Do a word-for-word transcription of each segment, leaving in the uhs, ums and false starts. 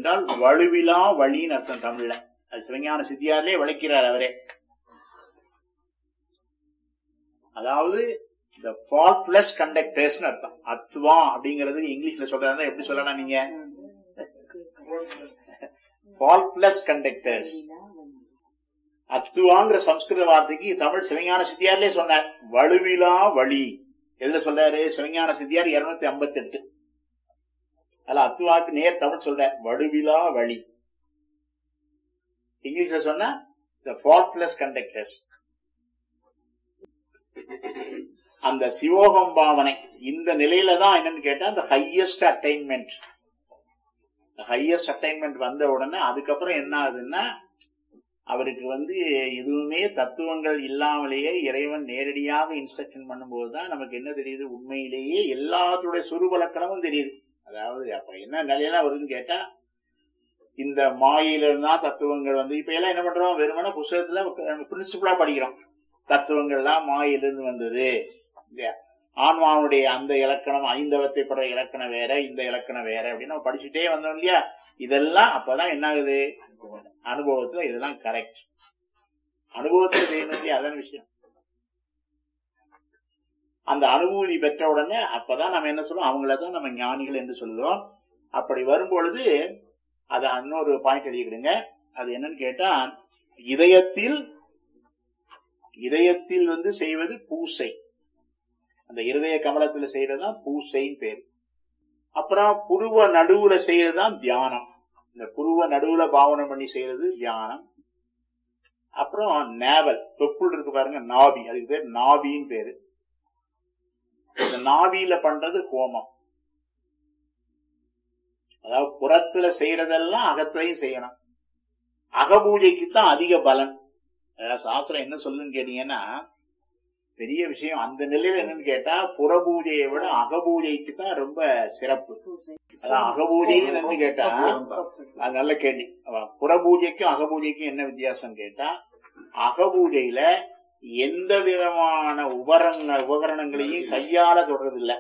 என்றால் வலுவிலா வழின்னு அர்த்தம் தமிழ்ல. அது சிவஞான சித்தியாரிலே விளக்கிறார் அவரே. அதாவது the faultless conductors அர்த்தம். அத்வா அப்படிங்கிறது இங்கிலீஷ்ல சொல்றதா எப்படி சொல்லலாம் நீங்க? faultless conductors. அத்துவாங்கிற சம்ஸ்கிருத வார்த்தைக்கு தமிழ் சிவஞான சித்தியாரிலே சொன்னார் வலுவிலா வழி. எதுல சொல்றாரு? சிவஞான சித்தியார் இருநூத்தி ஐம்பத்தி எட்டு. அல்ல அத்துவாக்கு நேர் தமிழ் சொல்ற வலுவிலா வழி. இங்கிலீஷ்ல சொன்னா the faultless conductors. அந்த சிவோகம் பாவனை இந்த நிலையில தான் என்னன்னு கேட்டா அந்த ஹையஸ்ட் அட்டைன்மெண்ட். ஹையஸ்ட் அட்டைன்மெண்ட் வந்த உடனே அதுக்கப்புறம் என்ன ஆகுதுன்னா அவருக்கு வந்து எதுவுமே தத்துவங்கள் இல்லாமலேயே இறைவன் நேரடியாக இன்ஸ்ட்ரக்ஷன் பண்ணும்போதுதான் நமக்கு என்ன தெரியுது, உண்மையிலேயே எல்லாத்துடைய சுரூபலக்கணமும் தெரியுது. அதாவது அப்ப என்ன நிலையெல்லாம் வருதுன்னு கேட்டா இந்த மாயில இருந்தா தத்துவங்கள் வந்து இப்ப எல்லாம் என்ன பண்றோம், வெறுமன புத்தகத்துல பிரின்சிபலா படிக்கிறோம். தத்துவங்கள்லாம் மாயிலிருந்து வந்தது. ஆன்மாவுடைய அந்த இலக்கணம் ஐந்தவத்தை படுற இலக்கணம் வேற, இந்த இலக்கணம் வேற அப்படின்னு நம்ம படிச்சுட்டே வந்தோம் இல்லையா. இதெல்லாம் அப்பதான் என்ன ஆகுது, அனுபவத்துல இதெல்லாம் கரெக்ட். அனுபவத்துல செய்யணும் இல்லையா, அதான விஷயம். அந்த அனுபூதி பெற்ற உடனே அப்பதான் நம்ம என்ன சொல்றோம், அவங்களதான் நம்ம ஞானிகள் என்று சொல்லுவோம். அப்படி வரும்பொழுது அது இன்னொரு பாயிண்ட் எழுதிக்கிடுங்க. அது என்னன்னு கேட்டா இதயத்தில் இதயத்தில் வந்து செய்வது பூசை. அந்த இருதய கமலத்துல செய்யறதுதான் பூசைன்னு பேரு. அப்புறம் புருவ நடுவுல செய்யறதுதான் தியானம். இந்த புருவ நடுவுல பாவனை பண்ணி செய்யறது தியானம். அப்புறம் நேவல் தொப்புள் இருக்கு பாருங்க, நாபி, அதுக்கு பேர் நாபின்னு பேரு. இந்த நாபியில பண்றது ஹோமம். அதாவது புறத்துல செய்யறதெல்லாம் அகத்திலையும் செய்யணும். அகபூஜைக்குத்தான் அதிக பலன். அதாவது சாஸ்திரம் என்ன சொல்லுன்னு கேட்டீங்கன்னா பெரிய விஷயம். அந்த நிலையில என்னன்னு கேட்டா புறபூஜையை விட அகபூஜைக்கு தான் ரொம்ப சிறப்பு. அதான் அகபூஜைன்னு என்னன்னு கேட்டா அது நல்ல கேள்வி. புறபூஜைக்கும் அகபூஜைக்கும் என்ன வித்தியாசம் கேட்டா அகபூஜையில எந்த விதமான உபகரண உபகரணங்களையும் கையால தொடர்றது இல்ல.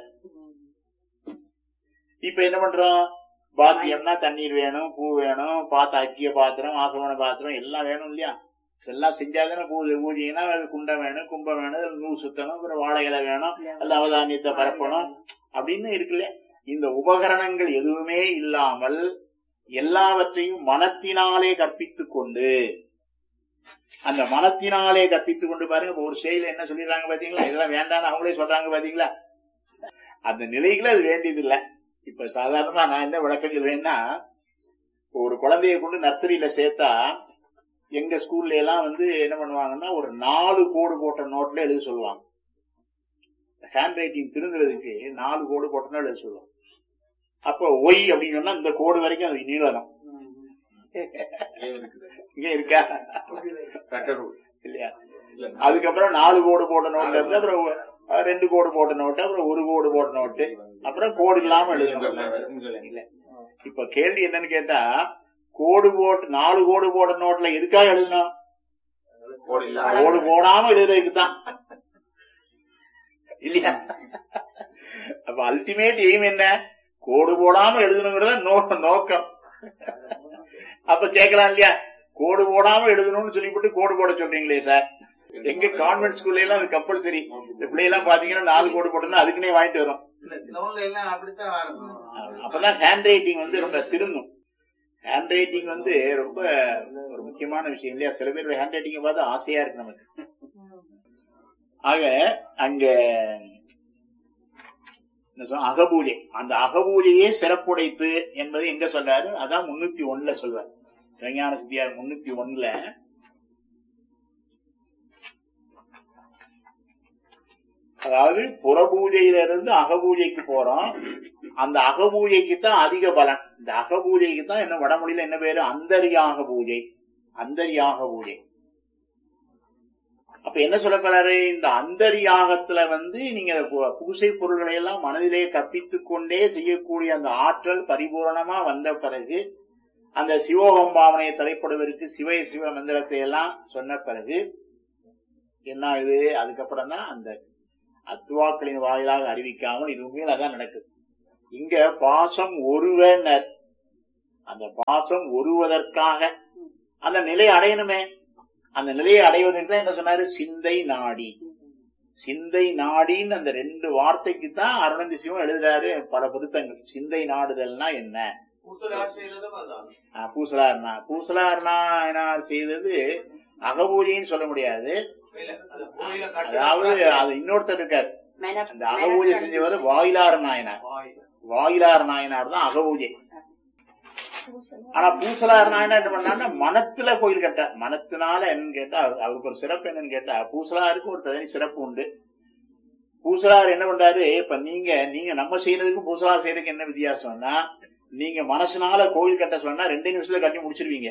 இப்ப என்ன பண்றோம், பாத்தியம்னா தண்ணீர் வேணும், பூ வேணும், பாத்த அக்கிய பாத்திரம், ஆசமான பாத்திரம் எல்லாம் வேணும் இல்லையா. எல்லாம் செஞ்சாதானே பூஜை. பூஜைன்னா குண்டம் வேணும், கும்பம் வேணும், நூல் சுத்தணும், அப்புறம் வாழை இலை வேணும், அல்ல அவதானியத்தை பரப்பணும் அப்படின்னு இருக்குல்ல. இந்த உபகரணங்கள் எதுவுமே இல்லாமல் எல்லாவற்றையும் மனத்தினாலே கற்பித்துக் கொண்டு அந்த மனத்தினாலே கற்பித்துக் கொண்டு பாருங்க. ஒரு செயல என்ன சொல்லிடுறாங்க பாத்தீங்களா, இதெல்லாம் வேண்டாம்னு அவங்களே சொல்றாங்க பாத்தீங்களா. அந்த நிலைகளை அது வேண்டியது இல்லை. இப்ப சாதாரணமா நான் என்ன விளக்கம் சொல்வேன்னா, ஒரு குழந்தைய கொண்டு நர்சரியில சேர்த்தா எங்க ஸ்கூல்ல எல்லாம் வந்து என்ன பண்ணுவாங்கன்னா ஒரு நாலு கோடு போட்ட நோட்ல எழுத சொல்லுவாங்க. ஹேண்ட் ரைட்டிங் திருந்துறதுக்கு நாலு கோடு போட்டோம்னா எழுத சொல்லுவாங்க. அப்ப ஒய் அப்படின்னு சொன்னா இந்த கோடு வரைக்கும் அது நீளம் இங்க இருக்கா இல்லையா. அதுக்கப்புறம் நாலு கோடு போட்ட நோட்ல இருந்து அப்புறம் ரெண்டு கோடு போட்ட நோட்டு, அப்புறம் ஒரு கோடு போட்ட நோட்டு, அப்புறம் கோடு இல்லாம எழுதணும். இப்ப கேள்வி என்னன்னு கேட்டா கோடு போட்டு நாலு கோடு போட்ட நோட்ல எதுக்காக எழுதணும், கோடு போடாம எழுதுறதுக்கு தான் இல்லையா. அப்ப அல்டிமேட் எய்ம் என்ன, கோடு போடாம எழுதணுங்கிறத நோக்கம். அப்ப கேட்கலாம் இல்லையா, கோடு போடாம எழுதணும்னு சொல்லிவிட்டு கோடு போட சொல்றீங்களே சார். எங்க கான்வென்ட் ஸ்கூல்ல எல்லாம் அது கம்பல்சரி. இந்த பிள்ளையெல்லாம் பாத்தீங்கன்னா நாலு கோடு போட்டோம்னா அதுக்குன்னே வாங்கிட்டு வரும். அப்பதான் ஹேண்ட் ரைட்டிங் வந்து ரொம்ப திருந்தும். ஹேண்ட் ரைட்டிங் வந்து ரொம்ப ஒரு முக்கியமான விஷயம் இல்லையா. சில பேர் ஹேண்ட் ரைட்டிங்க பார்த்து ஆசையா இருக்கு நமக்கு. ஆக அங்க அகபூஜை, அந்த அகபூஜையே சிறப்புடைத்து என்பது எங்க சொல்றாரு, அதான் முன்னூத்தி ஒண்ணுல சொல்வார் சிவஞான சித்தியார். முன்னூத்தி ஒண்ணுல அதாவது புறபூஜையில இருந்து அகபூஜைக்கு போறோம். அந்த அகபூஜைக்கு தான் அதிக பலன். இந்த அகபூஜைக்கு தான் என்ன வடமொழியில என்ன பேரு, அந்தரியாக பூஜை. அந்தரியாக பூஜை. அப்ப என்ன சொல்ல போறாரு, இந்த அந்தரியாகத்துல வந்து நீங்க பூசை பொருள்களை எல்லாம் மனதிலே கற்பித்துக் கொண்டே செய்யக்கூடிய அந்த ஆற்றல் பரிபூரணமா வந்த பிறகு அந்த சிவோகம் பாவனையை தலைப்படுவதற்கு சிவ சிவ மந்திரத்தை எல்லாம் சொன்ன பிறகு என்ன இது, அதுக்கப்புறம் தான் அந்த அத்துவாக்களின் வாயிலாக அறிவிக்காமல் இது உண்மையில் அதான் நடக்குது. இங்க பாசம் ஒருவனர் அந்த பாசம் ஒருவதற்காக அந்த நிலையை அடையணுமே. அந்த நிலையை அடைவதற்கு என்ன சொன்னாரு? சிந்தை நாடி. சிந்தை நாடின்னு அந்த ரெண்டு வார்த்தைக்கு தான் அருணந்தி சிவம் எழுதுறாரு பல பொருத்தங்கள். சிந்தை நாடுதல்னா என்ன? பூசலார்னா பூசலார்னா செய்தது அகபூஜைன்னு சொல்ல முடியாது. அதாவது அது இன்னொருத்தர் இருக்காரு, அந்த அகபூஜை செஞ்சவர் வாயிலார் நாயனார். வாயிலார் நாயனார் தான் அகபூஜை. ஆனா பூசலார் நாயனார் என்ன பண்ணா மனத்துல கோயில் கட்ட. மனத்தினால என்னன்னு கேட்டா அவருக்கு ஒரு சிறப்பு என்னன்னு கேட்டா, பூசலாருக்கு ஒரு தனி சிறப்பு உண்டு. பூசலார் என்ன பண்றாரு, இப்ப நீங்க நீங்க நம்ம செய்யறதுக்கும் பூசலார் செய்யறதுக்கு என்ன வித்தியாசம்னா, நீங்க மனசுனால கோயில் கட்ட சொன்னா ரெண்டு நிமிஷத்துல கட்டி முடிச்சிருவீங்க.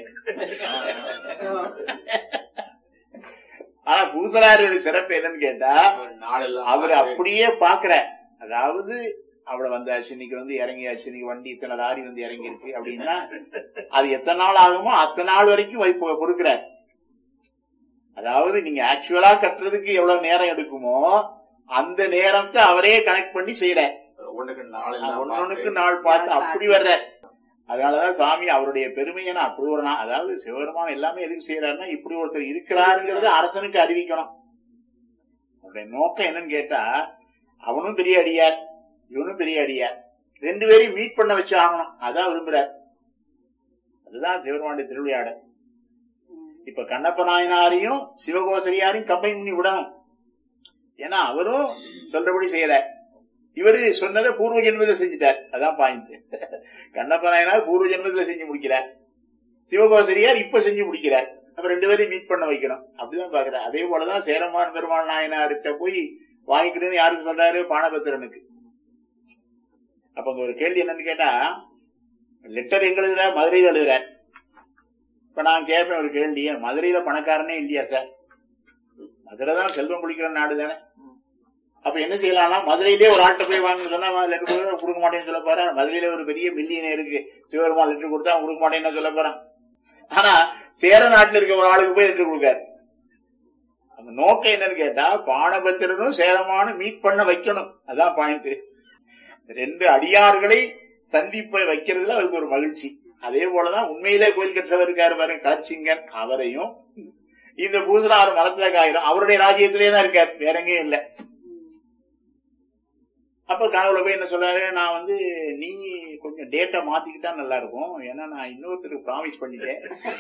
ஆனா பூசலாருடைய சிறப்பு என்னன்னு கேட்டா, அவரு அப்படியே பாக்குற, அதாவது அவளை வந்தாச்சு, இன்னைக்கு வந்து இறங்கியாச்சு, இன்னைக்கு வண்டி இத்தனை லாரி வந்து இறங்கி இருக்கு அப்படின்னா அது எத்தனை நாள் ஆகுமோ அத்தனை நாள் வரைக்கும் வைப்பு பொறுக்கிற. அதாவது நீங்க ஆக்சுவலா கட்டுறதுக்கு எவ்வளவு நேரம் எடுக்குமோ அந்த நேரத்தை அவரே கனெக்ட் பண்ணி செய்யற. ஒன்னொன்னுக்கு நாள் பார்த்து அப்படி வர்ற. அதனாலதான் சாமி அவருடைய பெருமையான அப்படி ஒரு நாள், அதாவது சிவபெருமான் எல்லாமே எதுக்கு செய்யறாருன்னா இப்படி ஒருத்தர் இருக்கிறாருங்கிறது அரசனுக்கு அறிவிக்கணும். அவருடைய நோக்கம் என்னன்னு கேட்டா, அவனும் பெரிய அடியார் இவனும் பெரிய அடியார், ரெண்டு பேரையும் மீட் பண்ண வச்சு ஆகணும். அதான் விரும்புறார். அதுதான் சிவபெருமானுடைய திருவிளையாட. இப்ப கண்ணப்ப நாயனாரையும் சிவகோசரியாரையும் கம்பைன் பண்ணி விடணும். ஏன்னா அவரும் சொல்றபடி செய்யற, இவரு சொன்னதை பூர்வ ஜென்மத்தை செஞ்சுட்டார். அதான் பாயிண்ட். கண்ணப்ப நாயனார் பூர்வ ஜென்மத்துல செஞ்சு முடிக்கிறார், சிவகோசரியார் இப்ப செஞ்சு முடிக்கிறார். நம்ம ரெண்டு பேரையும் மீட் பண்ண வைக்கணும். அப்படிதான் பாக்குற. அதே போலதான் சேரமான் பெருமாள் நாயனார்கிட்ட போய் வாங்கிக்கிட்டுன்னு யாருக்கு சொல்றாரு? பானபத்திரனுக்கு. அப்ப ஒரு கேள்வி என்னன்னு கேட்டா, லெட்டர் எங்க எழுதுற? மதுரையில எழுதுற. இப்ப நான் கேட்பேன் ஒரு கேள்வி, மதுரையில பணக்காரனே இல்லையா சார்? மதுரை தான் செல்வம் குளிக்கிற நாடு தானே. அப்ப என்ன செய்யலாம்? மதுரையிலே ஒரு ஆட்டை போய் வாங்க சொன்னா லெட்டர் கொடுக்க மாட்டேன்னு சொல்ல போறேன். மதுரையில ஒரு பெரிய மில்லியனே இருக்கு, சிவபெருமான் லெட்டர் கொடுத்தா கொடுக்க மாட்டேன்னு சொல்ல போறான். ஆனா சேர நாட்டுல இருக்க ஒரு ஆளுக்கு போய் லெட்டர் கொடுக்காரு. அந்த நோக்கம் என்னன்னு கேட்டா, பானபத்திரனும் சேரமானும் மீட் பண்ண வைக்கணும். அதான் பாயிண்ட். ரெண்டு அடியார்களை சந்திப்பை வைக்கிறதுல அவருக்கு ஒரு மகிழ்ச்சி. அதே போலதான் உண்மையிலே கோயில் கற்றவர் இருக்காரு பாருங்க, கலர்ச்சிங்கன். அவரையும் இந்த பூசலாறு மரத்துல காயிரும் அவருடைய ராஜ்யத்திலே தான் இருக்காரு, வேற எங்கேயும் இல்ல. அப்ப கனவுல போய் என்ன சொல்றாரு, நான் வந்து நீ கொஞ்சம் டேட்டா மாத்திக்கிட்டா நல்லா இருக்கும், ஏன்னா நான் இன்னொருத்தருக்கு ப்ராமிஸ் பண்ணிட்டேன்.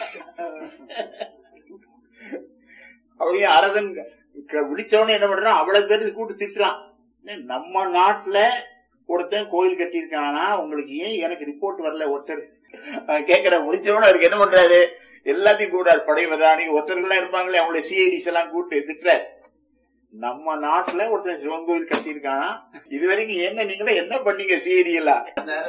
அப்படியே அரசன் விழிச்சவனே என்ன பண்றான், அவ்வளவு பேருக்கு கூட்டு திட்டுறான். நம்ம நாட்டுல ஒருத்தன் கோயில் கட்டியிருக்கானா, உங்களுக்கு ஏன் எனக்கு ரிப்போர்ட் வரல? ஒருத்தர் கேட்கிற முடிச்சவன அவருக்கு என்ன பண்றாரு, எல்லாத்தையும் கூட படை மதானி ஒருத்தர்கள்லாம் இருப்பாங்களே, அவங்களுடைய சிஐடிஸ் எல்லாம் கூட்டு திட்டுற. நம்ம நாட்டுல ஒருத்தன் சிவன் கோயில் கட்டியிருக்கானா, இது வரைக்கும் என்ன நீங்களே என்ன பண்ணீங்க? சிஐடி எல்லாம்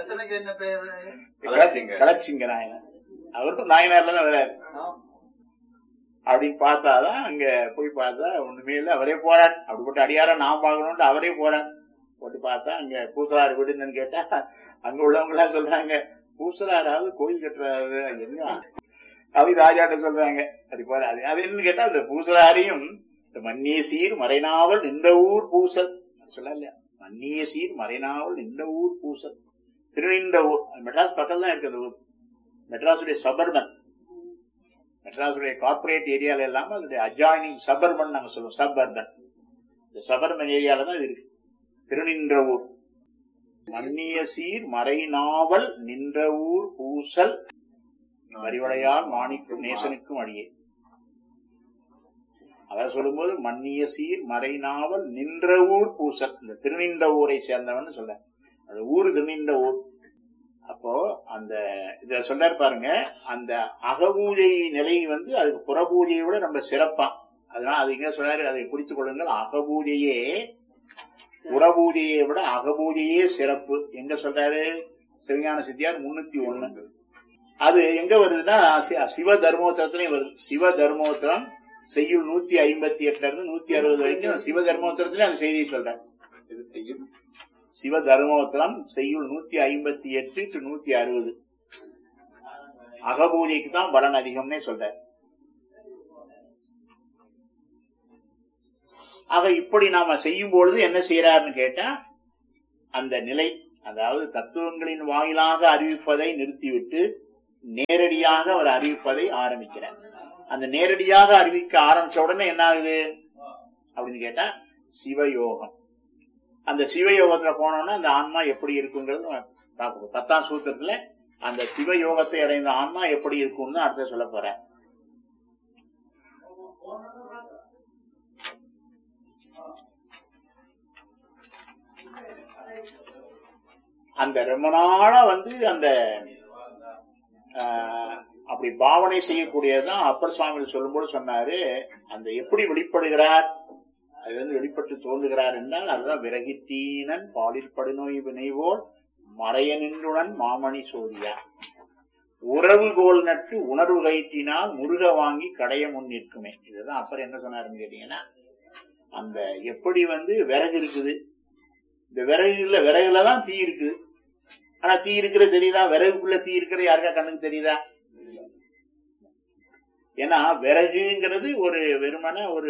கலர்ச்சிங்க நாயனார். அவருக்கும் நாயனார்ல தான் வராரு. அப்படின்னு பார்த்தாதான் அங்க போய் பார்த்தா ஒண்ணுமே இல்ல, அவரே போறார். அப்படிப்பட்ட அடியார நான் பார்க்கணும்னு அவரே போறார். போட்டு பார்த்தா அங்க பூசலாறு வீடுன்னு கேட்டா அங்க உள்ளவங்க எல்லாம் சொல்றாங்க, பூசலாராவது கோயில் கட்டுறாரு என்ன அப்படி ராஜாட்ட சொல்றாங்க. அது போற அது என்னன்னு கேட்டா, அந்த பூசலாரையும் மன்னிய சீர் மறைநாவல் நின்ற ஊர் பூசல் சொல்ல இல்லையா? மன்னிய சீர் மறைநாவல் நின்ற ஊர் பூசல், திருநின்ற ஊர். மெட்ராஸ் பக்கம் தான் இருக்குது ஊர். மெட்ராஸுடைய சபர்பன், மெட்ராஸுடைய கார்பரேட் ஏரியால இல்லாம அதோடைய அட்ஜாயினிங் சபர்பன் நாங்க சொல்லுவோம். சபர்பன், இந்த சபர்பன் ஏரியால தான் இது இருக்கு. திருநின்ற ஊர். மன்னிய சீர் மறைநாவல் நின்ற ஊர் பூசல் வரிவளையால் மாணிக்கும் நேசனுக்கும் அடியே. அத சொல்லும்போது மன்னிய சீர் மறைநாவல் நின்ற ஊர் பூசல், இந்த திருநின்ற ஊரை சேர்ந்தவன் சொல்ற. அந்த ஊரு திருநின்ற ஊர். அப்போ அந்த இத சொல்ல பாருங்க, அந்த அகபூஜை நிலை வந்து அதுக்கு புறபூஜையை விட ரொம்ப சிறப்பா. அதனால அது இங்க சொல்றாரு, அதை குறித்துக் கொள்ளுங்கள். அகபூஜையே புறபூஜையை விட அகபூஜையே சிறப்பு. எங்க சொல்றாரு? சிவஞான சித்தியார் முன்னூத்தி ஒண்ணு. அது எங்க வருதுன்னா சிவ தர்மோத்திரத்திலையும் வருது. சிவ தர்மோத்திரம் செய்யுள் நூத்தி ஐம்பத்தி எட்டுல இருந்து நூத்தி அறுபது வரைக்கும் சிவ தர்மோத்திரத்திலே அந்த செய்தியை சொல்றேன். சிவ தர்மோத்திரம் செய்யுள் நூத்தி ஐம்பத்தி எட்டு டு நூத்தி அறுபது அகபூஜைக்கு தான் பலன் அதிகம்னே சொல்ற. ஆக இப்படி நாம செய்யும் பொழுது என்ன செய்யறாருன்னு கேட்டா, அந்த நிலை, அதாவது தத்துவங்களின் வாயிலாக அறிவிப்பதை நிறுத்திவிட்டு நேரடியாக அவர் அறிவிப்பதை ஆரம்பிக்கிறார். அந்த நேரடியாக அறிவிக்க ஆரம்பிச்ச உடனே என்ன ஆகுது அப்படின்னு கேட்டா சிவயோகம். அந்த சிவயோகத்துல போனோம்னா அந்த ஆன்மா எப்படி இருக்குங்கிறது பார்க்கணும். பத்தாம் சூத்திரத்துல அந்த சிவயோகத்தை அடைந்த ஆன்மா எப்படி இருக்கும்னு அடுத்த சொல்ல போற. அந்த ரொம்ப நாளா வந்து அந்த அப்படி பாவனை செய்யக்கூடியதுதான் அப்பர் சுவாமிகள் சொல்லும்போது சொன்னாரு. அந்த எப்படி வெளிப்படுகிறார், அது வந்து வெளிப்பட்டு தோன்றுகிறார் என்றால் அதுதான் விரகித்தீனன் பாலில் படுநோய் வினைவோல் மறைய நின்றுடன் மாமணி சோதியா உறவு கோல் நட்டு உணர்வு கைட்டினால் முருக வாங்கி கடைய முன் நிற்குமே. இதுதான் அப்புறம் என்ன சொன்னாருன்னு கேட்டீங்கன்னா, அந்த எப்படி வந்து விறகு இருக்குது, இந்த விறகுல விறகுலதான் தீ இருக்குது. ஆனா தீ இருக்கிறது தெரியுதா? விறகுக்குள்ள தீ இருக்கிறது யாருக்கா கண்ணுக்கு தெரியுதா? ஏன்னா விறகுங்கிறது ஒரு வெறுமன ஒரு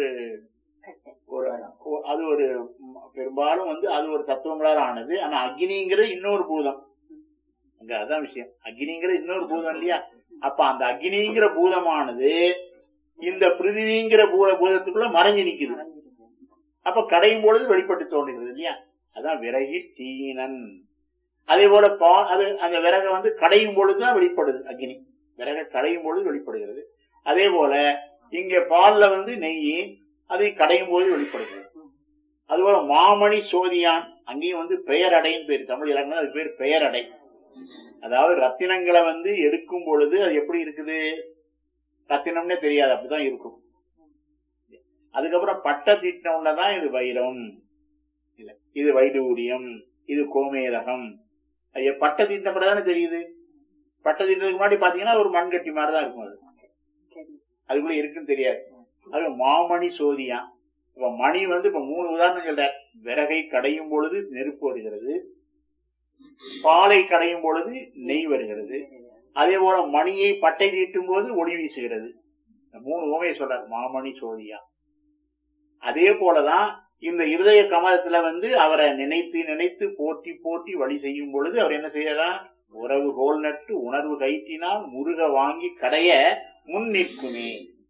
அது ஒரு பெரும்பாலும் வந்து அது ஒரு தத்துவங்களால் ஆனது. ஆனா அக்னிங்கிறது இன்னொரு பூதம். அங்க அதான் விஷயம். அக்னிங்கிறது இன்னொரு பூதம் இல்லையா? அப்ப அந்த அக்னிங்கிற பூதமானது இந்த பிருத்திவிங்கிற பூத பூதத்துக்குள்ள மறைஞ்சு நிக்குது. அப்ப கடையும் பொழுது வெளிப்பட்டு தோன்றுகிறது இல்லையா? அதான் விறகி தீனன். அதே போல பா அது அந்த விறகை வந்து கடையும் பொழுதுதான் வெளிப்படுது. அக்னி விறகை கடையும் பொழுது வெளிப்படுகிறது. அதே போல இங்க பால்ல வந்து நெய் அதை கடையும் போது வெளிப்படுகிறது. அதுபோல மாமணி சோதியான் அங்கேயும் வந்து பெயரடைன்னு பேர். தமிழ் இலக்கணம் அது பேர் பெயரடை. அதாவது ரத்தினங்களை வந்து எடுக்கும் பொழுது அது எப்படி இருக்குது, ரத்தினம்னே தெரியாது, அப்படிதான் இருக்கும். அதுக்கப்புறம் பட்ட தீட்டினவுன்னதான் இது வைரம், இல்ல இது வைடூரியம், இது கோமேதகம். பட்ட தீட்டின பிறதானே தெரியுது. பட்ட தீட்டினதுக்கு முன்னாடி பாத்தீங்கன்னா ஒரு மண்கட்டி மாதிரிதான் இருக்கும். அது அதுக்குள்ள இருக்குன்னு தெரியாது. அது மாமணி சோதியா. இப்ப மணி வந்து இப்ப மூணு உதாரணம் சொல்ற. விறகை கடையும் பொழுது நெருப்பு வருகிறது, பாலை கடையும் பொழுது நெய் வருகிறது, அதே போல மணியை பட்டை தீட்டும் போது ஒளி வீசுகிறது. மூணு உவமையை சொல்றார் மாமணி சோதியா. அதே போலதான் இந்த இருதய கமலத்துல வந்து அவரை நினைத்து நினைத்து போற்றி போற்றி வழி செய்யும் பொழுது அவர் என்ன செய்யறார்? உறவு கோல் நட்டு உணர்வு கைட்டினால் முருக வாங்கி கடைய முன் நிற்குமே.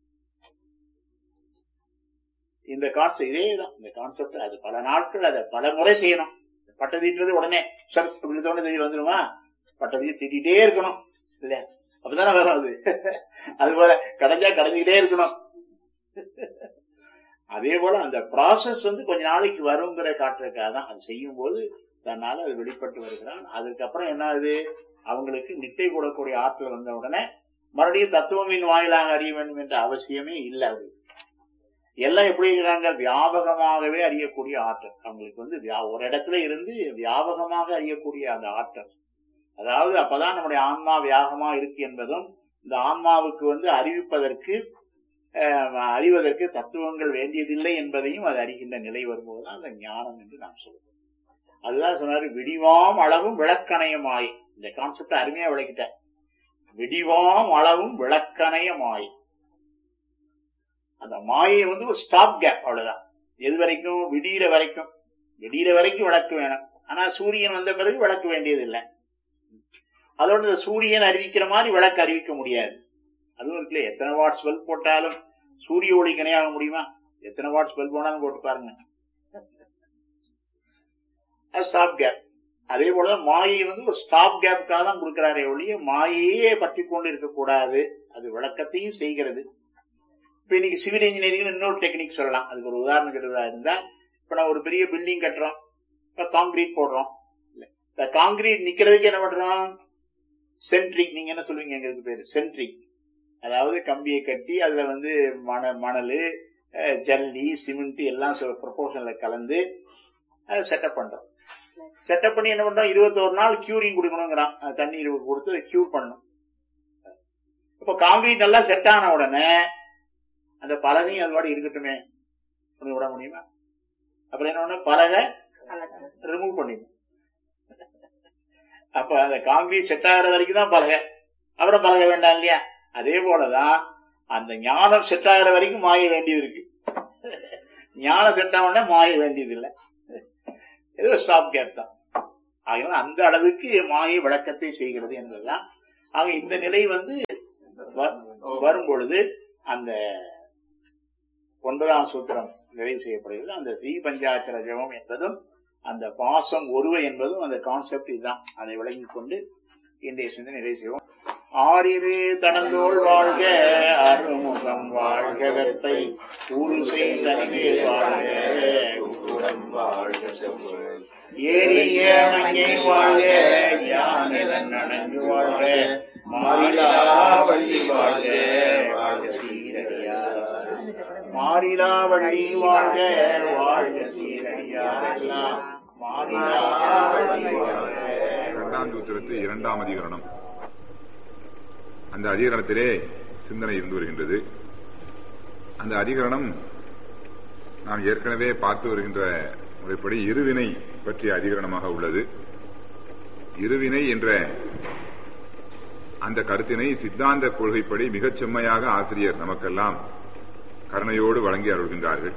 இந்த கான்செப்ட் இதேதான். இந்த கான்செப்ட் அது பல நாட்கள் அதை பல முறை செய்யணும். பட்டை தீட்டுறது உடனே தோணு தெரிய வந்துருமா? பட்டை தீ தீட்டிட்டே இருக்கணும் இல்லையா? அப்பதானே வரும் அது. அது போல கடைஞ்சா கடைஞ்சிக்கிட்டே இருக்கணும். அதே போல அந்த ப்ராசஸ் வந்து கொஞ்ச நாளைக்கு வருங்கிற காட்டுறதுக்காக தான் அது செய்யும் போது தன்னால அது வெளிப்பட்டு வருகிறான். அதுக்கப்புறம் என்ன ஆகுது, அவங்களுக்கு நிட்டை போடக்கூடிய ஆற்றல் வந்த உடனே மறுபடியும் தத்துவமின் வாயிலாக அறிய வேண்டும் என்ற அவசியமே இல்லை. அது எல்லாம் எப்படி இருக்கிறாங்க, வியாபகமாகவே அறியக்கூடிய ஆற்றல் அவங்களுக்கு வந்து ஒரு இடத்துல இருந்து வியாபகமாக அறியக்கூடிய அந்த ஆற்றல். அதாவது அப்பதான் நம்முடைய ஆன்மா வியாபகமா இருக்கு என்பதும், இந்த ஆன்மாவுக்கு வந்து அறிவிப்பதற்கு அறிவதற்கு தத்துவங்கள் வேண்டியதில்லை என்பதையும் அது அறிகின்ற நிலை வரும்போதுதான் அந்த ஞானம் என்று நாம் சொல்லுவோம். அதுதான் சொன்னாரு, விடிவாம் அளவும் விளக்கணையமாய். இந்த கான்செப்ட் அருமையா விளக்கிட்ட. விடிவாம் அளவும் விளக்கணையமாய். அந்த மாயை வந்து ஒரு ஸ்டாப் கேப், அவ்வளவுதான். எது வரைக்கும்? விடியிற வரைக்கும். விடியிற வரைக்கும் விளக்கு வேணும். ஆனா சூரியன் வந்த பிறகு விளக்கு வேண்டியது இல்லை. அதோட இந்த சூரியன் அறிவிக்கிற மாதிரி விளக்கு அறிவிக்க முடியாது. அதுவும் இருக்குல்ல, எத்தனை வாட்ஸ் பல்ப் போட்டாலும் சூரிய ஒளி இணையாக முடியுமா? எத்தனை வாட்ஸ் பல்ப் போனாலும் போட்டு பாருங்க, ஸ்டாப் கேப். அதே போலதான் மாயை வந்து ஒரு ஸ்டாப் கேப்புக்காக தான் கொடுக்கிறாரே ஒழிய மாயையே பற்றி கொண்டு இருக்கக்கூடாது. அது விளக்கத்தையும் செய்கிறது. இப்ப இன்னைக்கு சிவில் இன்ஜினியரிங் இன்னொரு டெக்னிக் சொல்லலாம். அதுக்கு ஒரு உதாரணம் கேட்டதா இருந்தா, இப்ப நான் ஒரு பெரிய பில்டிங் கட்டுறோம், இப்ப காங்கிரீட் போடுறோம். இந்த காங்கிரீட் நிக்கிறதுக்கு என்ன பண்றோம்? சென்ட்ரிக். நீங்க என்ன சொல்லுவீங்க? எங்களுக்கு பேரு சென்ட்ரிக். அதாவது கம்பியை கட்டி அதுல வந்து மண மணல் ஜல்லி சிமெண்ட் எல்லாம் ப்ரொபோர்ஷன்ல கலந்து அதை செட்டப் பண்றோம். செட்டப் பண்ணி என்ன பண்றோம்? இருபத்தோரு நாள் கியூரிங் கொடுக்கணுங்கிறான். தண்ணீர் கொடுத்து கியூர் பண்ணணும். இப்ப காங்கிரீட் நல்லா செட் ஆன உடனே அந்த பலகையும் அதோட இருக்கட்டுமே விட முடியுமா? அப்புறம் என்ன, பலகை ரிமூவ் பண்ணிடும். அப்ப அந்த காங்கிரீட் செட் ஆகிற வரைக்கும் தான் பலகை, அப்புறம் பலகை வேண்டாம் இல்லையா? அதே போலதான் அந்த ஞானம் செட் ஆகிற வரைக்கும் மாய வேண்டியது இருக்கு. ஞானம் செட் ஆக மாய வேண்டியது இல்லை, ஏதோ ஸ்டாப் கேப் தான். ஆகினால அந்த அளவுக்கு மாயை விளக்கத்தை செய்கிறது என்பதுதான். ஆக இந்த நிலை வந்து வரும் பொழுது அந்த ஒன்பதாம் சூத்திரம் நிறைவு செய்யப்படுகிறது. அந்த ஸ்ரீ பஞ்சாட்சர ஜபம் என்பதும் அந்த பாசம் ஒருவை என்பதும் அந்த கான்செப்ட் இதுதான். அதை விளங்கிக் கொண்டு இன்றைய சிந்தனை நிறைவு செய்வோம். ஆறிரு தனந்தோள் வாழ்க, அருமுகம் வாழ்க, வெப்பை ஊரு செய்தனவே வாழ்க, வாழ்க செவ்வாய் ஏறிய மங்கை வாழ்க, யானிதன் நனங்கு வாழ்க, மாறிலா வள்ளி வாழ்க, வாழ்க சீரடியார் மாறிலா வள்ளி வாழ்க, வாழ்க சீரடியார் மாறிலா வள்ளி வாழ்க. இரண்டாம் சூத்திரத்து இரண்டாம் அதிகரணம். அந்த அதிகரணத்திலே சிந்தனை இருந்து வருகின்றது. அந்த அதிகரணம் நாம் ஏற்கனவே பார்த்து வருகின்ற முறைப்படி இருவினை பற்றிய அதிகரணமாக உள்ளது. இருவினை என்ற அந்த கருத்தினை சித்தாந்த கொள்கைப்படி மிகச் செம்மையாக ஆசிரியர் நமக்கெல்லாம் கருணையோடு வழங்கி அருள்கின்றார்கள்.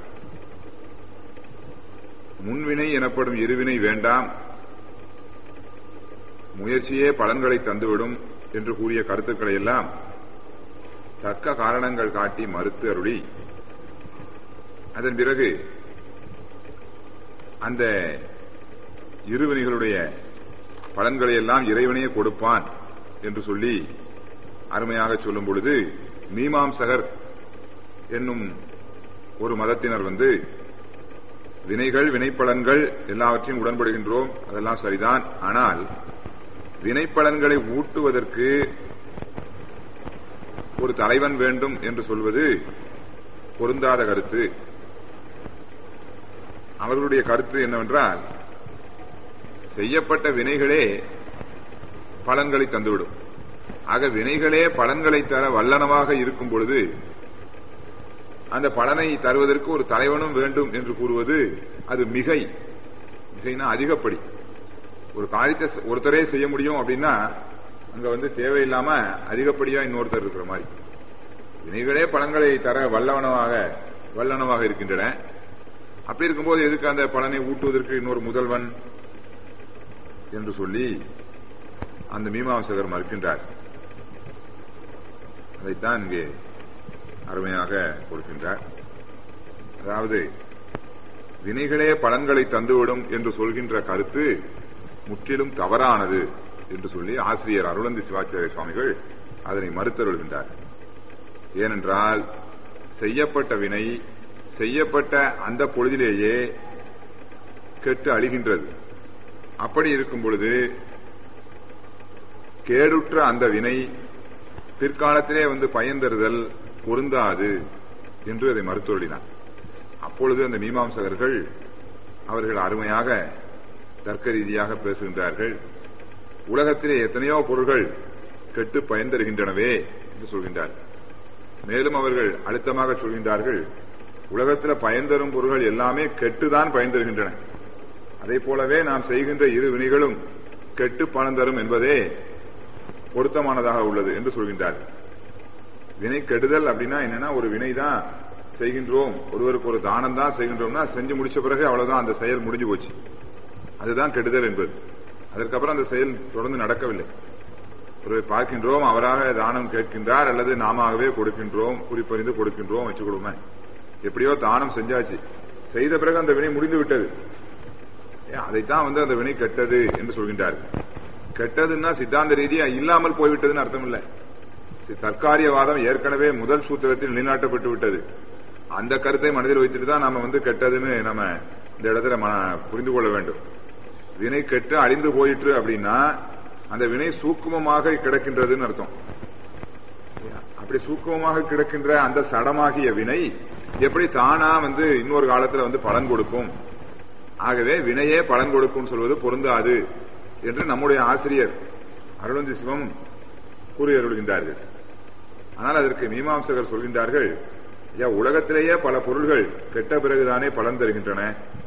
முன்வினை எனப்படும் இருவினை வேண்டாம், முயற்சியே பலன்களை தந்துவிடும் என்று கூறிய கருத்துக்களை எல்லாம் தக்க காரணங்கள் காட்டி மறுத்து அருளி, அதன் பிறகு அந்த இருவினைகளுடைய பலன்களை எல்லாம் இறைவனே கொடுப்பான் என்று சொல்லி அருமையாக சொல்லும் பொழுது, மீமாம்சகர் என்னும் ஒரு மதத்தினர் வந்து வினைகள் வினைப்பலன்கள் எல்லாவற்றையும் உடன்படுகின்றோம், அதெல்லாம் சரிதான். ஆனால் வினைப்பலன்களை ஊட்டுவதற்கு ஒரு தலைவன் வேண்டும் என்று சொல்வது பொருந்தாத கருத்து. அவர்களுடைய கருத்து என்னவென்றால், செய்யப்பட்ட வினைகளே பலன்களை தந்துவிடும். ஆக வினைகளே பலன்களை தர வல்லனமாக இருக்கும் பொழுது அந்த பலனை தருவதற்கு ஒரு தலைவனும் வேண்டும் என்று கூறுவது அது மிகை. மிகைனா அதிகப்படி. ஒரு காரியத்தை ஒருத்தரே செய்ய முடியும் அப்படின்னா அங்க வந்து தேவையில்லாம அதிகப்படியா இன்னொருத்தர் இருக்கிற மாதிரி. வினைகளே பலன்களை தர வல்லவனமாக வல்லனமாக இருக்கின்றன. அப்படி இருக்கும்போது எதுக்கு அந்த பலனை ஊட்டுவதற்கு இன்னொரு முதல்வன் என்று சொல்லி அந்த மீமாம்சகர் மறுக்கின்றார். அதைத்தான் இங்கே அருமையாக கொடுக்கின்றார். அதாவது வினைகளே பலன்களை தந்துவிடும் என்று சொல்கின்ற கருத்து முற்றிலும் தவறானது என்று சொல்லி ஆசிரியர் அருளந்தி சிவாச்சாரிய சுவாமிகள் அதனை மறுத்தருள்கின்றார். ஏனென்றால் செய்யப்பட்ட வினை செய்யப்பட்ட அந்த பொழுதிலேயே கெட்டு அழிகின்றது. அப்படி இருக்கும் பொழுது கேடுற்ற அந்த வினை பிற்காலத்திலே வந்து பயன்தருதல் பொருந்தாது என்று அதை மறுத்தொழினார். அப்பொழுது அந்த மீமாம்சகர்கள் அவர்கள் அருமையாக தர்க்க ரீதியாக பேசுகின்றார்கள். உலகத்திலே எத்தனையோ பொருள்கள் கெட்டு பயன்தருகின்றனவே என்று சொல்கின்றார்கள். மேலும் அவர்கள் அழுத்தமாக சொல்கின்றார்கள், உலகத்தில் பயன்தரும் பொருள்கள் எல்லாமே கெட்டுதான் பயன்தருகின்றன. அதே போலவே நாம் செய்கின்ற இரு வினைகளும் கெட்டு பலன் தரும் என்பதே பொருத்தமானதாக உள்ளது என்று சொல்கின்றார்கள். வினை கெடுதல் அப்படின்னா என்னன்னா, ஒரு வினை தான் செய்கின்றோம், ஒருவருக்கு ஒரு தானம் தான் செய்கின்றோம்னா செஞ்சு முடிச்ச பிறகு அவ்வளவுதான், அந்த செயல் முடிஞ்சு போச்சு. அதுதான் கெடுதல் என்பது. அதற்கப்புறம் அந்த செயல் தொடர்ந்து நடக்கவில்லை. ஒருவரை பார்க்கின்றோம், அவராக தானம் கேட்கின்றார், அல்லது நாமவே கொடுக்கின்றோம், குறிப்பறிந்து கொடுக்கின்றோம் வச்சு கொடுமை. எப்படியோ தானம் செஞ்சாச்சு, செய்த பிறகு அந்த வினை முடிந்து விட்டது. அதைத்தான் வந்து அந்த வினை கெட்டது என்று சொல்கின்றார்கள். கெட்டதுன்னா சித்தாந்த ரீதியா இல்லாமல் போய்விட்டதுன்னு அர்த்தம் இல்லை. தற்காரியவாதம் ஏற்கனவே முதல் சூத்திரத்தில் நிலைநாட்டப்பட்டு விட்டது. அந்த கருத்தை மனதில் வைத்துட்டு தான் நாம வந்து கெட்டதுன்னு நம்ம இந்த இடத்துல புரிந்து கொள்ள வேண்டும். வினை கெட்டு அழிந்து போயிற்று அப்படின்னா அந்த வினை சூக்குமமாக கிடக்கின்றதுன்னு அர்த்தம். அப்படி சூக்குமமாக கிடக்கின்ற அந்த சடமாகிய வினை எப்படி தானா வந்து இன்னொரு காலத்துல வந்து பலன் கொடுக்கும்? ஆகவே வினையே பலன் கொடுக்கும் சொல்வது பொருந்தாது என்று நம்முடைய ஆசிரியர் அருளந்தி சிவம் கூறி அருள்கின்றார்கள். ஆனால் அதற்கு மீமாம்சகர் சொல்கின்றார்கள், உலகத்திலேயே பல பொருள்கள் கெட்ட பிறகுதானே பலன் தருகின்றன.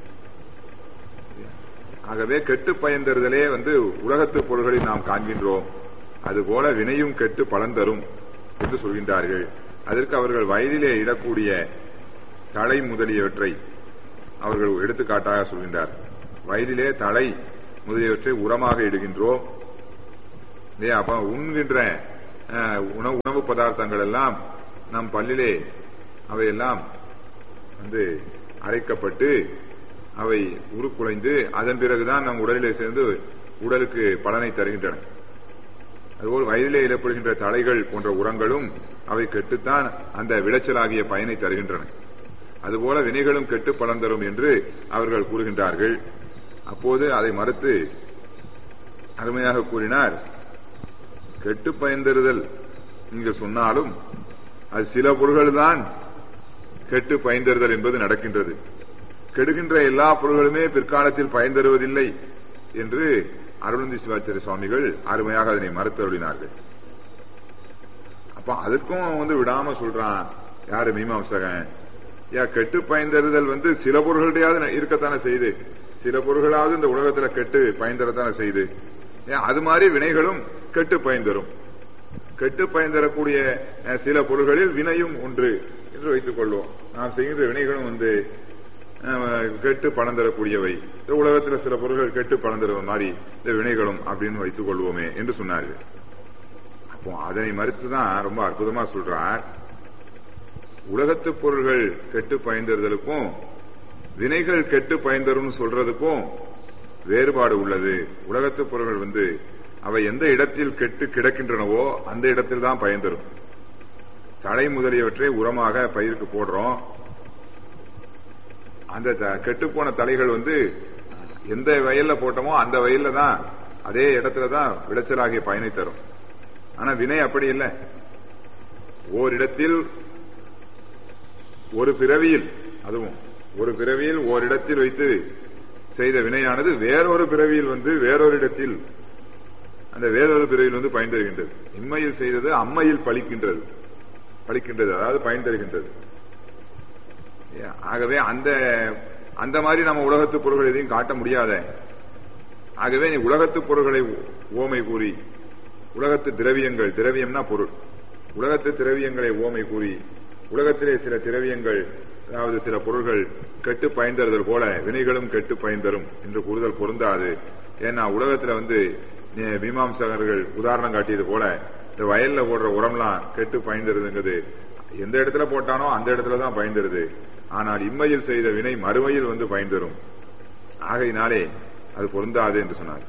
ஆகவே கெட்டு பயன் தருதலே வந்து உலகத்து பொருள்களில் நாம் காண்கின்றோம். அதுபோல வினையும் கெட்டு பலன் தரும் என்று சொல்கின்றார்கள். அதற்கு அவர்கள் வயதிலே இடக்கூடிய தலை முதலியவற்றை அவர்கள் எடுத்துக்காட்டாக சொல்கின்றார். வயதிலே தலை முதலியவற்றை உரமாக இடுகின்றோம். இல்லையா? அப்ப உண்கின்ற உணவு உணவு பதார்த்தங்கள் எல்லாம் நம் பல்லிலே அவையெல்லாம் வந்து அரைக்கப்பட்டு அவை உருக்குலைந்து அதன் பிறகுதான் நம் உடலிலே சேர்ந்து உடலுக்கு பலனை தருகின்றன. அதுபோல் வயலிலே இடப்படுகின்ற தழைகள் போன்ற உரங்களும் அவை கெட்டுத்தான் அந்த விளைச்சலாகிய பயனை தருகின்றன. அதுபோல வினைகளும் கெட்டு பலன் தரும் என்று அவர்கள் கூறுகின்றார்கள். அப்போது அதை மறுத்து அருமையாக கூறினார், கெட்டு பயன்தருதல் நீங்கள் சொன்னாலும் அது சில பொருள்கள் தான் கெட்டு பயன்தருதல் என்பது நடக்கின்றது. கெடுகின்ற எல்லா பொருள்களுமே பிற்காலத்தில் பயன் தருவதில்லை என்று அருணந்தி சிவாச்சாரிய சுவாமிகள் அருமையாக அதனை மறுத்தருளினார்கள். அப்ப அதுக்கும் வந்து விடாம சொல்றான் யாரு மீமாம்சகன், யா கெட்டு பயன்தருதல் வந்து சில பொருள்களையாவது இருக்கத்தானே செய்து, சில பொருள்களாவது இந்த உலகத்துல கெட்டு பயன்தரத்தானே செய்து, அது மாதிரி வினைகளும் கெட்டு பயன்தரும். கெட்டு பயன்தரக்கூடிய சில பொருள்களில் வினையும் ஒன்று என்று வைத்துக் கொள்வோம். நாம் செய்கின்ற வினைகளும் வந்து கெட்டு பணம் தரக்கூடியவை. உலகத்தில் சில பொருள்கள் கெட்டு பணம் தருவ மாதிரி இந்த வினைகளும் அப்படின்னு வைத்துக் கொள்வோமே என்று சொன்னார்கள். அப்போ அதனை மறுத்துதான் ரொம்ப அற்புதமா சொல்றார், உலகத்து பொருள்கள் கெட்டு பயன்தருதலுக்கும் வினைகள் கெட்டு பயன்தரும் சொல்றதுக்கும் வேறுபாடு உள்ளது. உலகத்து பொருள்கள் வந்து அவை எந்த இடத்தில் கெட்டு கிடக்கின்றனவோ அந்த இடத்தில் தான் பயன்தரும். தழை முதலியவற்றை உரமாக பயிருக்கு போடுறோம். அந்த கெட்டுப்போன தலைகள் வந்து எந்த வயல்ல போட்டோமோ அந்த வயல்ல தான் அதே இடத்துலதான் விளைச்சலாகிய பயனை தரும். ஆனா வினை அப்படி இல்லை. ஓரிடத்தில் ஒரு பிறவியில், அதுவும் ஒரு பிறவியில் ஓரிடத்தில் வைத்து செய்த வினையானது வேறொரு பிறவியில் வந்து வேறொரு இடத்தில் அந்த வேறொரு பிறவியில் வந்து பயன் தருகின்றது. இம்மையில் செய்தது அம்மையில் பழிக்கின்றது பழிக்கின்றது அதாவது பயன் தருகின்றது. ஆகவே அந்த அந்த மாதிரி நம்ம உலகத்து பொருள்கள் எதையும் காட்ட முடியாத. ஆகவே நீ உலகத்து பொருள்களை ஓமை கூறி, உலகத்து திரவியங்கள், திரவியம்னா பொருள், உலகத்து திரவியங்களை ஓமை கூறி உலகத்திலே சில திரவியங்கள் அதாவது சில பொருள்கள் கெட்டு பயன்தருதல் போல வினைகளும் கெட்டு பயன்தரும் என்று கூறுதல் பொருந்தாது. ஏன்னா உலகத்துல வந்து மீமாம்சகர்கள் உதாரணம் காட்டியது போல இந்த வயல்ல போடுற உரம்லாம் கெட்டு பயன்தருதுங்கிறது எந்த இடத்துல போட்டானோ அந்த இடத்துலதான் பயன்தருது. ஆனால் இம்மையில் செய்த வினை மறுமையில் வந்து பயன்தரும். ஆகையினாலே அது பொருந்தாது என்று சொன்னார்.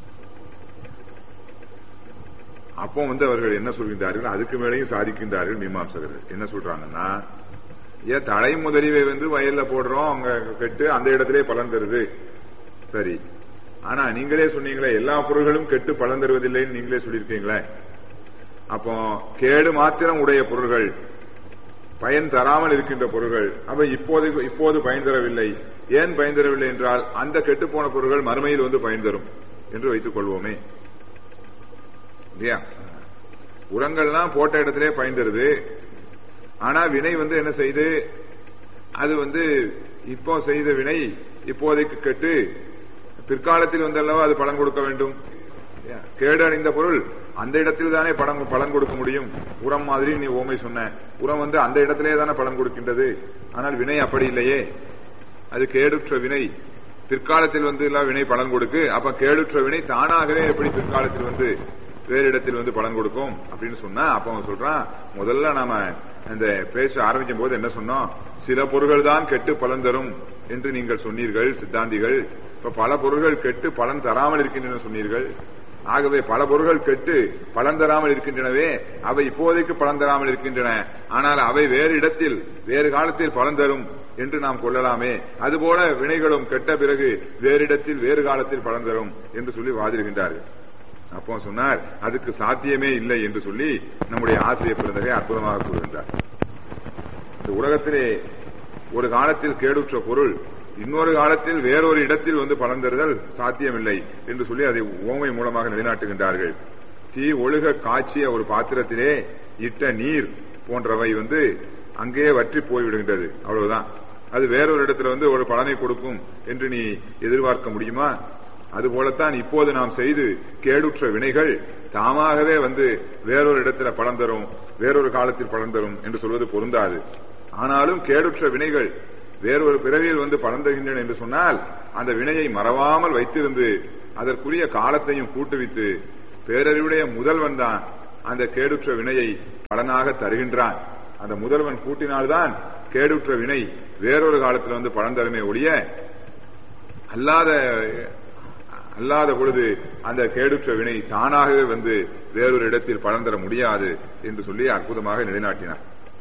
அப்போ வந்து அவர்கள் என்ன சொல்கின்றார்கள், அதுக்கு மேலேயும் சாதிக்கின்றார்கள் மீமாம்சகர்கள். என்ன சொல்றாங்கன்னா, ஏன் தழை முதலிவை வந்து வயல்ல போடுறோம், அங்க கெட்டு அந்த இடத்திலே பலன் தருது, சரி. ஆனா நீங்களே சொன்னீங்களே எல்லா பொருள்களும் கெட்டு பலன் தருவதில்லைன்னு நீங்களே சொல்லியிருக்கீங்களே. அப்போ கேடு மாத்திரம் உடைய பொருள்கள், பயன் தராமல் இருக்கின்ற பொருள்கள் அவை இப்போது இப்போது பயன் தரவில்லை. ஏன் பயன் தரவில்லை என்றால் அந்த கெட்டுப்போன பொருள்கள் மறுமையில் வந்து பயன் தரும் என்று வைத்துக் கொள்வோமே. இல்லையா? உரங்கள்லாம் போட்ட இடத்திலே பயன் தருது. ஆனா வினை வந்து என்ன செய்து, அது வந்து இப்போ செய்த வினை இப்போதைக்கு கெட்டு பிற்காலத்தில் வந்தல்லவா அது பலன் கொடுக்க வேண்டும். கேடு அடைந்த பொருள் அந்த இடத்தில் தானே பலன் கொடுக்க முடியும். உரம் மாதிரி நீ ஓமை சொன்ன, உரம் வந்து அந்த இடத்திலே தானே பலன் கொடுக்கின்றது. ஆனால் வினை அப்படி இல்லையே, அது கேடுற்ற வினை பிற்காலத்தில் வந்து எல்லாம் வினை பலன் கொடுக்கு. அப்ப கேடுற்ற வினை தானாகவே எப்படி பிற்காலத்தில் வந்து வேறு இடத்தில் வந்து பலன் கொடுக்கும் அப்படின்னு சொன்னா, அப்ப அவன் சொல்றான், முதல்ல நாம இந்த பேச ஆரம்பிக்கும் போது என்ன சொன்னோம், சில பொருள்கள் தான் கெட்டு பலன் தரும் என்று நீங்கள் சொன்னீர்கள் சித்தாந்திகள். இப்ப பல பொருள்கள் கெட்டு பலன் தராமல் இருக்கின்றன சொன்னீர்கள். ஆகவே பல பொருள்கள் கெட்டு பலன் தராமல் இருக்கின்றனவே, அவை இப்போதைக்கு பலன் தராமல் இருக்கின்றன. ஆனால் அவை வேறு இடத்தில் வேறு காலத்தில் பலன் தரும் என்று நாம் கொள்ளலாமே. அதுபோல வினைகளும் கெட்ட பிறகு வேறு இடத்தில் வேறு காலத்தில் பலன் தரும் என்று சொல்லி வாதிடுகின்றார்கள். அப்போ சொன்னார், அதுக்கு சாத்தியமே இல்லை என்று சொல்லி நம்முடைய ஆசிரியர் பிறந்தகை அற்புதமாக கூறுகின்றார். இந்த உலகத்திலே ஒரு காலத்தில் கேடுற்ற பொருள் இன்னொரு காலத்தில் வேறொரு இடத்தில் வந்து பலன் தருதல் சாத்தியமில்லை என்று சொல்லி அதை ஓமை மூலமாக நிலைநாட்டுகின்றார்கள். தீ ஒழுக காய்ச்சிய ஒரு பாத்திரத்திலே இட்ட நீர் போன்றவை வந்து அங்கேயே வற்றி போய்விடுகின்றது, அவ்வளவுதான். அது வேறொரு இடத்துல வந்து ஒரு பலனை கொடுக்கும் என்று நீ எதிர்பார்க்க முடியுமா? அதுபோலத்தான் இப்போது நாம் செய்து கேடுற்ற வினைகள் தாமாகவே வந்து வேறொரு இடத்துல பலன் தரும், வேறொரு காலத்தில் பலன் தரும் என்று சொல்வது பொருந்தாது. ஆனாலும் கேடுற்ற வினைகள் வேறொரு பிறவியில் வந்து பலன் தருகின்றன என்று சொன்னால் அந்த வினையை மறவாமல் வைத்திருந்து அதற்குரிய காலத்தையும் கூட்டுவித்து பேரறிவுடைய முதல்வன் தான் அந்த கேடுற்ற வினையை பலனாக தருகின்றான். அந்த முதல்வன் கூட்டினால்தான் கேடுற்ற வினை வேறொரு காலத்தில் வந்து பலன் தருமே ஒழிய அல்லாத அல்லாத பொழுது அந்த கேடுற்ற வினை தானாகவே வந்து வேறொரு இடத்தில் பலன் தர முடியாது என்று சொல்லி அற்புதமாக நிலைநாட்டினார்.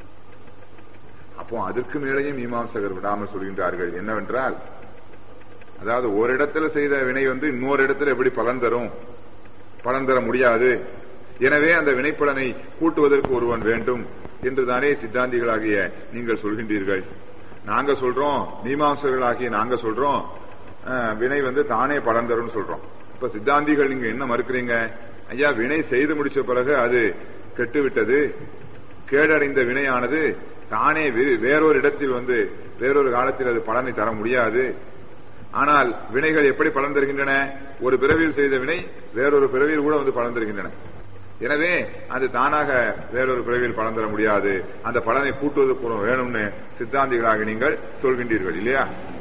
அப்போ அதற்கு மேலேயும் மீமாம்சகர் விடாமல் சொல்கின்றார்கள் என்னவென்றால், அதாவது ஒரு இடத்துல செய்த வினை வந்து இன்னொரு இடத்துல எப்படி பலன் தரும்? பலன் தர முடியாது. எனவே அந்த வினைப்பலனை கூட்டுவதற்கு ஒருவன் வேண்டும் என்றுதானே சித்தாந்திகளாகிய நீங்கள் சொல்கின்றீர்கள். நாங்க சொல்றோம், மீமாம்சகர்களாகிய நாங்க சொல்றோம் வினை வந்து தானே பலன் தரும் சொல்றோம். இப்ப சித்தாந்திகள் நீங்க என்ன மறுக்கிறீங்க? ஐயா, வினை செய்து முடிச்ச பிறகு அது கெட்டுவிட்டது, கேடடைந்த வினையானது தானே வேறொரு இடத்தில் வந்து வேறொரு காலத்தில் அது பலனை தர முடியாது. ஆனால் வினைகள் எப்படி பலன் தருகின்றன? ஒரு பிறவியில் செய்த வினை வேறொரு பிறவியில் கூட வந்து பலன் தருகின்றன. எனவே அது தானாக வேறொரு பிறவியில் பலன் தர முடியாது, அந்த பலனை கூட்டுவதற்கு வேணும்னு சித்தாந்திகளாக நீங்கள் சொல்கின்றீர்கள் இல்லையா?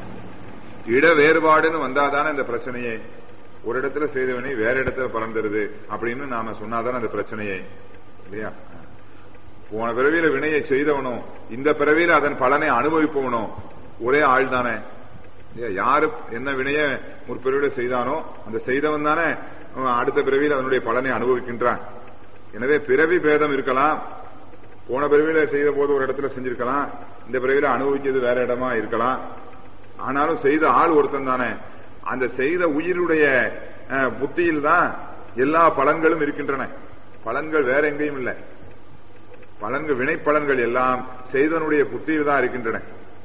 இட வேறுபாடுன்னு வந்தாதானே இந்த பிரச்சனையே. ஒரு இடத்துல செய்தவனை வேற இடத்துல பலன் தருது அப்படின்னு நாம சொன்னாதானே அந்த பிரச்சனையே இல்லையா? போன பிறவியில வினையை செய்தவனும் இந்த பிறவியில அதன் பலனை அனுபவிப்பவனும் ஒரே ஆள் தானே. யாரு என்ன வினைய முற்பிறவியில செய்தானோ அந்த செய்தவன் தானே அடுத்த பிறவியில் அதனுடைய பலனை அனுபவிக்கின்றான். எனவே பிறவி பேதம் இருக்கலாம். போன பிறவியில செய்த போது ஒரு இடத்துல செஞ்சிருக்கலாம், இந்த பிறவியில அனுபவிக்கிறது வேற இடமா இருக்கலாம். ஆனாலும் செய்த ஆள் ஒருத்தன் தானே. அந்த செய்த உயிருடைய புத்தியில் தான் எல்லா பலன்களும் இருக்கின்றன. பலன்கள் வேற எங்கேயும் இல்லை. பலன்கள் வினை பலன்கள் எல்லாம் செய்தனுடைய புத்தியில் தான் இருக்கின்றன.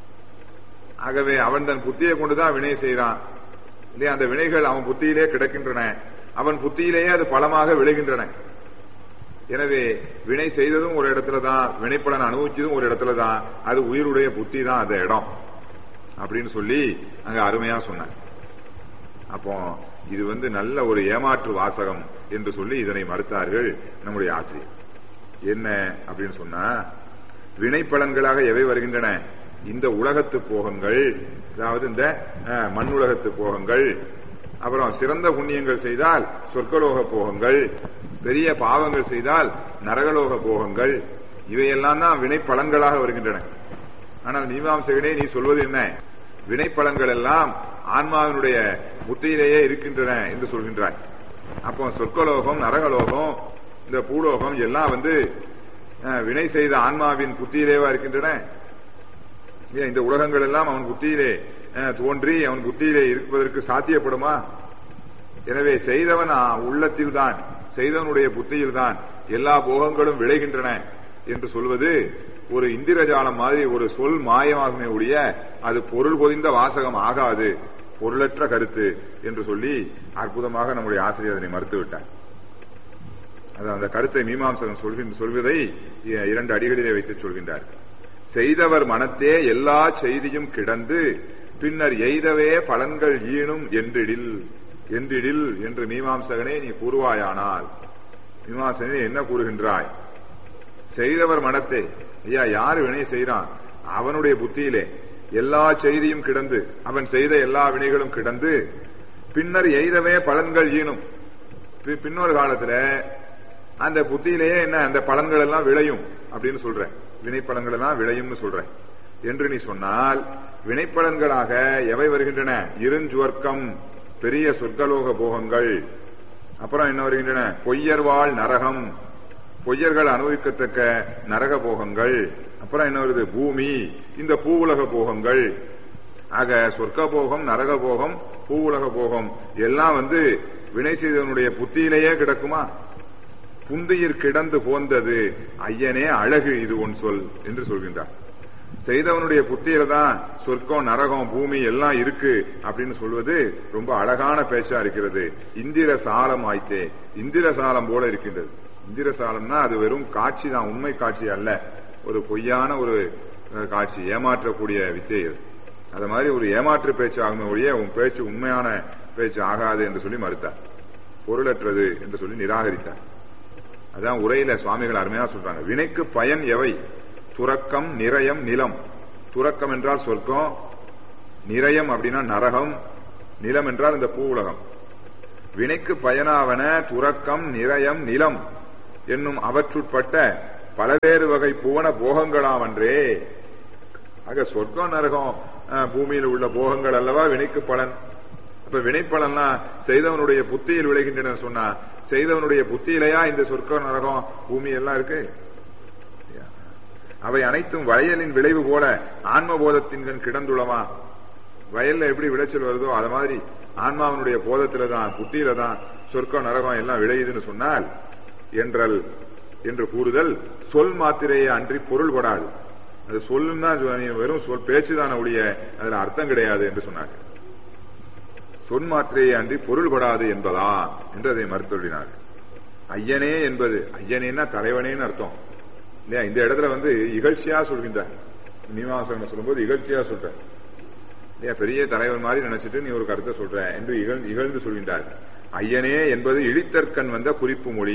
ஆகவே அவன் தன் புத்தியை கொண்டுதான் வினை செய்யறான் இல்லையா? அந்த வினைகள் அவன் புத்தியிலே கிடக்கின்றன, அவன் புத்தியிலேயே அது பலமாக விளைகின்றன. எனவே வினை செய்ததும் ஒரு இடத்துல தான், வினைப்பலன் அனுபவிச்சதும் ஒரு இடத்துல தான். அது உயிருடைய புத்தி தான் அந்த இடம் அப்படின்னு சொல்லி அங்க அருமையா சொன்னார். அப்போ இது வந்து நல்ல ஒரு ஏமாற்று வாசகம் என்று சொல்லி இதனை மறுத்தார்கள் நம்முடைய ஆசிரியர். என்ன அப்படின்னு சொன்னா, வினைப்பலன்களாக எவை வருகின்றன? இந்த உலகத்து போகங்கள், அதாவது இந்த மண் உலகத்து போகங்கள், அப்புறம் சிறந்த புண்ணியங்கள் செய்தால் சொர்க்கலோக போகங்கள், பெரிய பாவங்கள் செய்தால் நரகலோக போகங்கள், இவையெல்லாம் தான் வினைப்பலன்களாக வருகின்றன. ஆனால் மீமாம்சகனே நீ சொல்வது என்ன? வினைப்பலன்கள் எல்லாம் ஆன்மாவினுடைய புத்தியிலேயே இருக்கின்றன என்று சொல்கின்றாய். அப்போ சொர்க்கலோகம், நரகலோகம், இந்த பூலோகம் எல்லாம் வந்து வினை செய்த ஆன்மாவின் புத்தியிலேவா இருக்கின்றன? இந்த உலகங்கள் எல்லாம் அவன் புத்தியிலே தோன்றி அவன் புத்தியிலே இருப்பதற்கு சாத்தியப்படுமா? எனவே செய்தவன் உள்ளத்தில் தான், செய்தவனுடைய புத்தியில் தான் எல்லா போகங்களும் விளைகின்றன என்று சொல்வது ஒரு இந்திரஜாலம் மாதிரி ஒரு சொல் மாயமாகுமே ஒழிய அது பொருள் பொதிந்த வாசகம் ஆகாது, பொருளற்ற கருத்து என்று சொல்லி அற்புதமாக நம்முடைய ஆசிரியர் அதனை மறுத்துவிட்டார். அந்த கருத்தை மீமாம்சகன் சொல்வதை இரண்டு அடிகளிலே வைத்து சொல்கின்றார். செய்தவர் மனத்தே எல்லா செய்தியும் கிடந்து பின்னர் எய்தவே பலன்கள் ஈனும் என்றிடில் என்றிடில் என்று மீமாம்சகனே நீ கூறுவாயானால், மீமாம்சகனே என்ன கூறுகின்றாய்? செய்தவர் மனத்தே, ஐயா யாரு வினை செய்யறான் அவனுடைய புத்தியிலே எல்லா செய்தியும் கிடந்து, அவன் செய்த எல்லா வினைகளும் கிடந்து பின்னர் எய்தவே பலன்கள் ஈனும், பின்னொரு காலத்துல அந்த புத்தியிலேயே என்ன அந்த பலன்கள் எல்லாம் விளையும் அப்படின்னு சொல்ற, வினைப்பலன்கள் எல்லாம் விளையும்னு சொல்ற என்று நீ சொன்னால், வினைப்பலன்களாக எவை வருகின்றன? இருஞ்சுவர்க்கம், பெரிய சொர்க்கலோக போகங்கள், அப்புறம் என்ன வருகின்றன? பொய்யர்வாள் நரகம், பொய்யர்கள் அனுபவிக்கத்தக்க நரக போகங்கள், அப்புறம் என்ன வருது? பூமி, இந்த பூவுலக போகங்கள். ஆக சொர்க்க போகம், நரக போகம், பூவுலக போகம் எல்லாம் வந்து வினை செய்தவனுடைய புத்தியிலேயே கிடக்குமா? புந்தியிற் கிடந்து போந்தது ஐயனே அழகு இது ஒன் சொல் என்று சொல்கின்றார். செய்தவனுடைய புத்தியில தான் சொர்க்கம், நரகம், பூமி எல்லாம் இருக்கு அப்படின்னு சொல்வது ரொம்ப அழகான பேச்சா இருக்கிறது. இந்திர சாலம் ஆய்த்தே, இந்திர சாலம் போல இருக்கின்றது. இந்திர சாலம்னா அது வெறும் காட்சி தான், உண்மை காட்சி அல்ல, ஒரு பொய்யான ஒரு காட்சி, ஏமாற்றக்கூடிய வித்தை. அது மாதிரி ஒரு ஏமாற்று பேச்சு ஆகுமே ஒழிய உன் பேச்சு உண்மையான பேச்சு ஆகாது என்று சொல்லி மறுத்தார். பொருளற்றது என்று சொல்லி நிராகரித்தார். அதான் உரையில சுவாமிகள் அருமையா சொல்றாங்க. வினைக்கு பயன் எவை? துறக்கம், நிரயம், நிலம். துறக்கம் என்றால் சொர்க்கம், நிரயம் அப்படின்னா நரகம், நிலம் என்றால் இந்த பூ உலகம். வினைக்கு பயனாவன துறக்கம் நிரயம் நிலம் என்னும் அவற்றுட்பட்ட பலவேறு வகை புவன போகங்களாவன்றே. ஆக சொர்க்கம் நரகம் பூமியில் உள்ள போகங்கள் அல்லவா வினைக்கு பலன். அப்ப வினைப்பலன்னா செய்தவனுடைய புத்தியில் விளைகின்றன சொன்னா, செய்தவனுடைய புத்தியிலையா இந்த சொர்க்க நரகம் பூமி எல்லாம் இருக்கு? அவை அனைத்தும் வயலின் விளைவு போல ஆன்மபோதத்தின் கண் கிடந்துள்ளமா. வயல்ல எப்படி விளைச்சல் வருதோ அது மாதிரி ஆன்மாவனுடைய போதத்தில தான், புத்தியில தான் சொர்க்கம் நரகம் எல்லாம் விளையுதுன்னு சொன்னால் என்றல் என்று கூறுதல் சொல் மாத்திரையே அன்றி பொருள் படாது. அது சொல்லுன்னா வெறும் சொல் பேச்சுதான ஒழிய அதுல அர்த்தம் கிடையாது என்று சொன்னார். சொல் மாத்திரையே அன்றி பொருள் படாது என்பதா என்று அதை மறுத்தொழினார். ஐயனே என்பது, ஐயனேன்னா தலைவனேன்னு அர்த்தம் இல்லையா? இந்த இடத்துல வந்து இகழ்ச்சியா சொல்கின்றார். மீமாசகன் சொல்லும் போது இகழ்ச்சியா சொல்ற இல்லையா? பெரிய தலைவர் மாதிரி நினைச்சிட்டு நீ ஒரு கருத்தை சொல்ற என்று இகழ்ந்து சொல்கின்றார். ஐயனே என்பது இழித்தற்கண் வந்த குறிப்பு மொழி.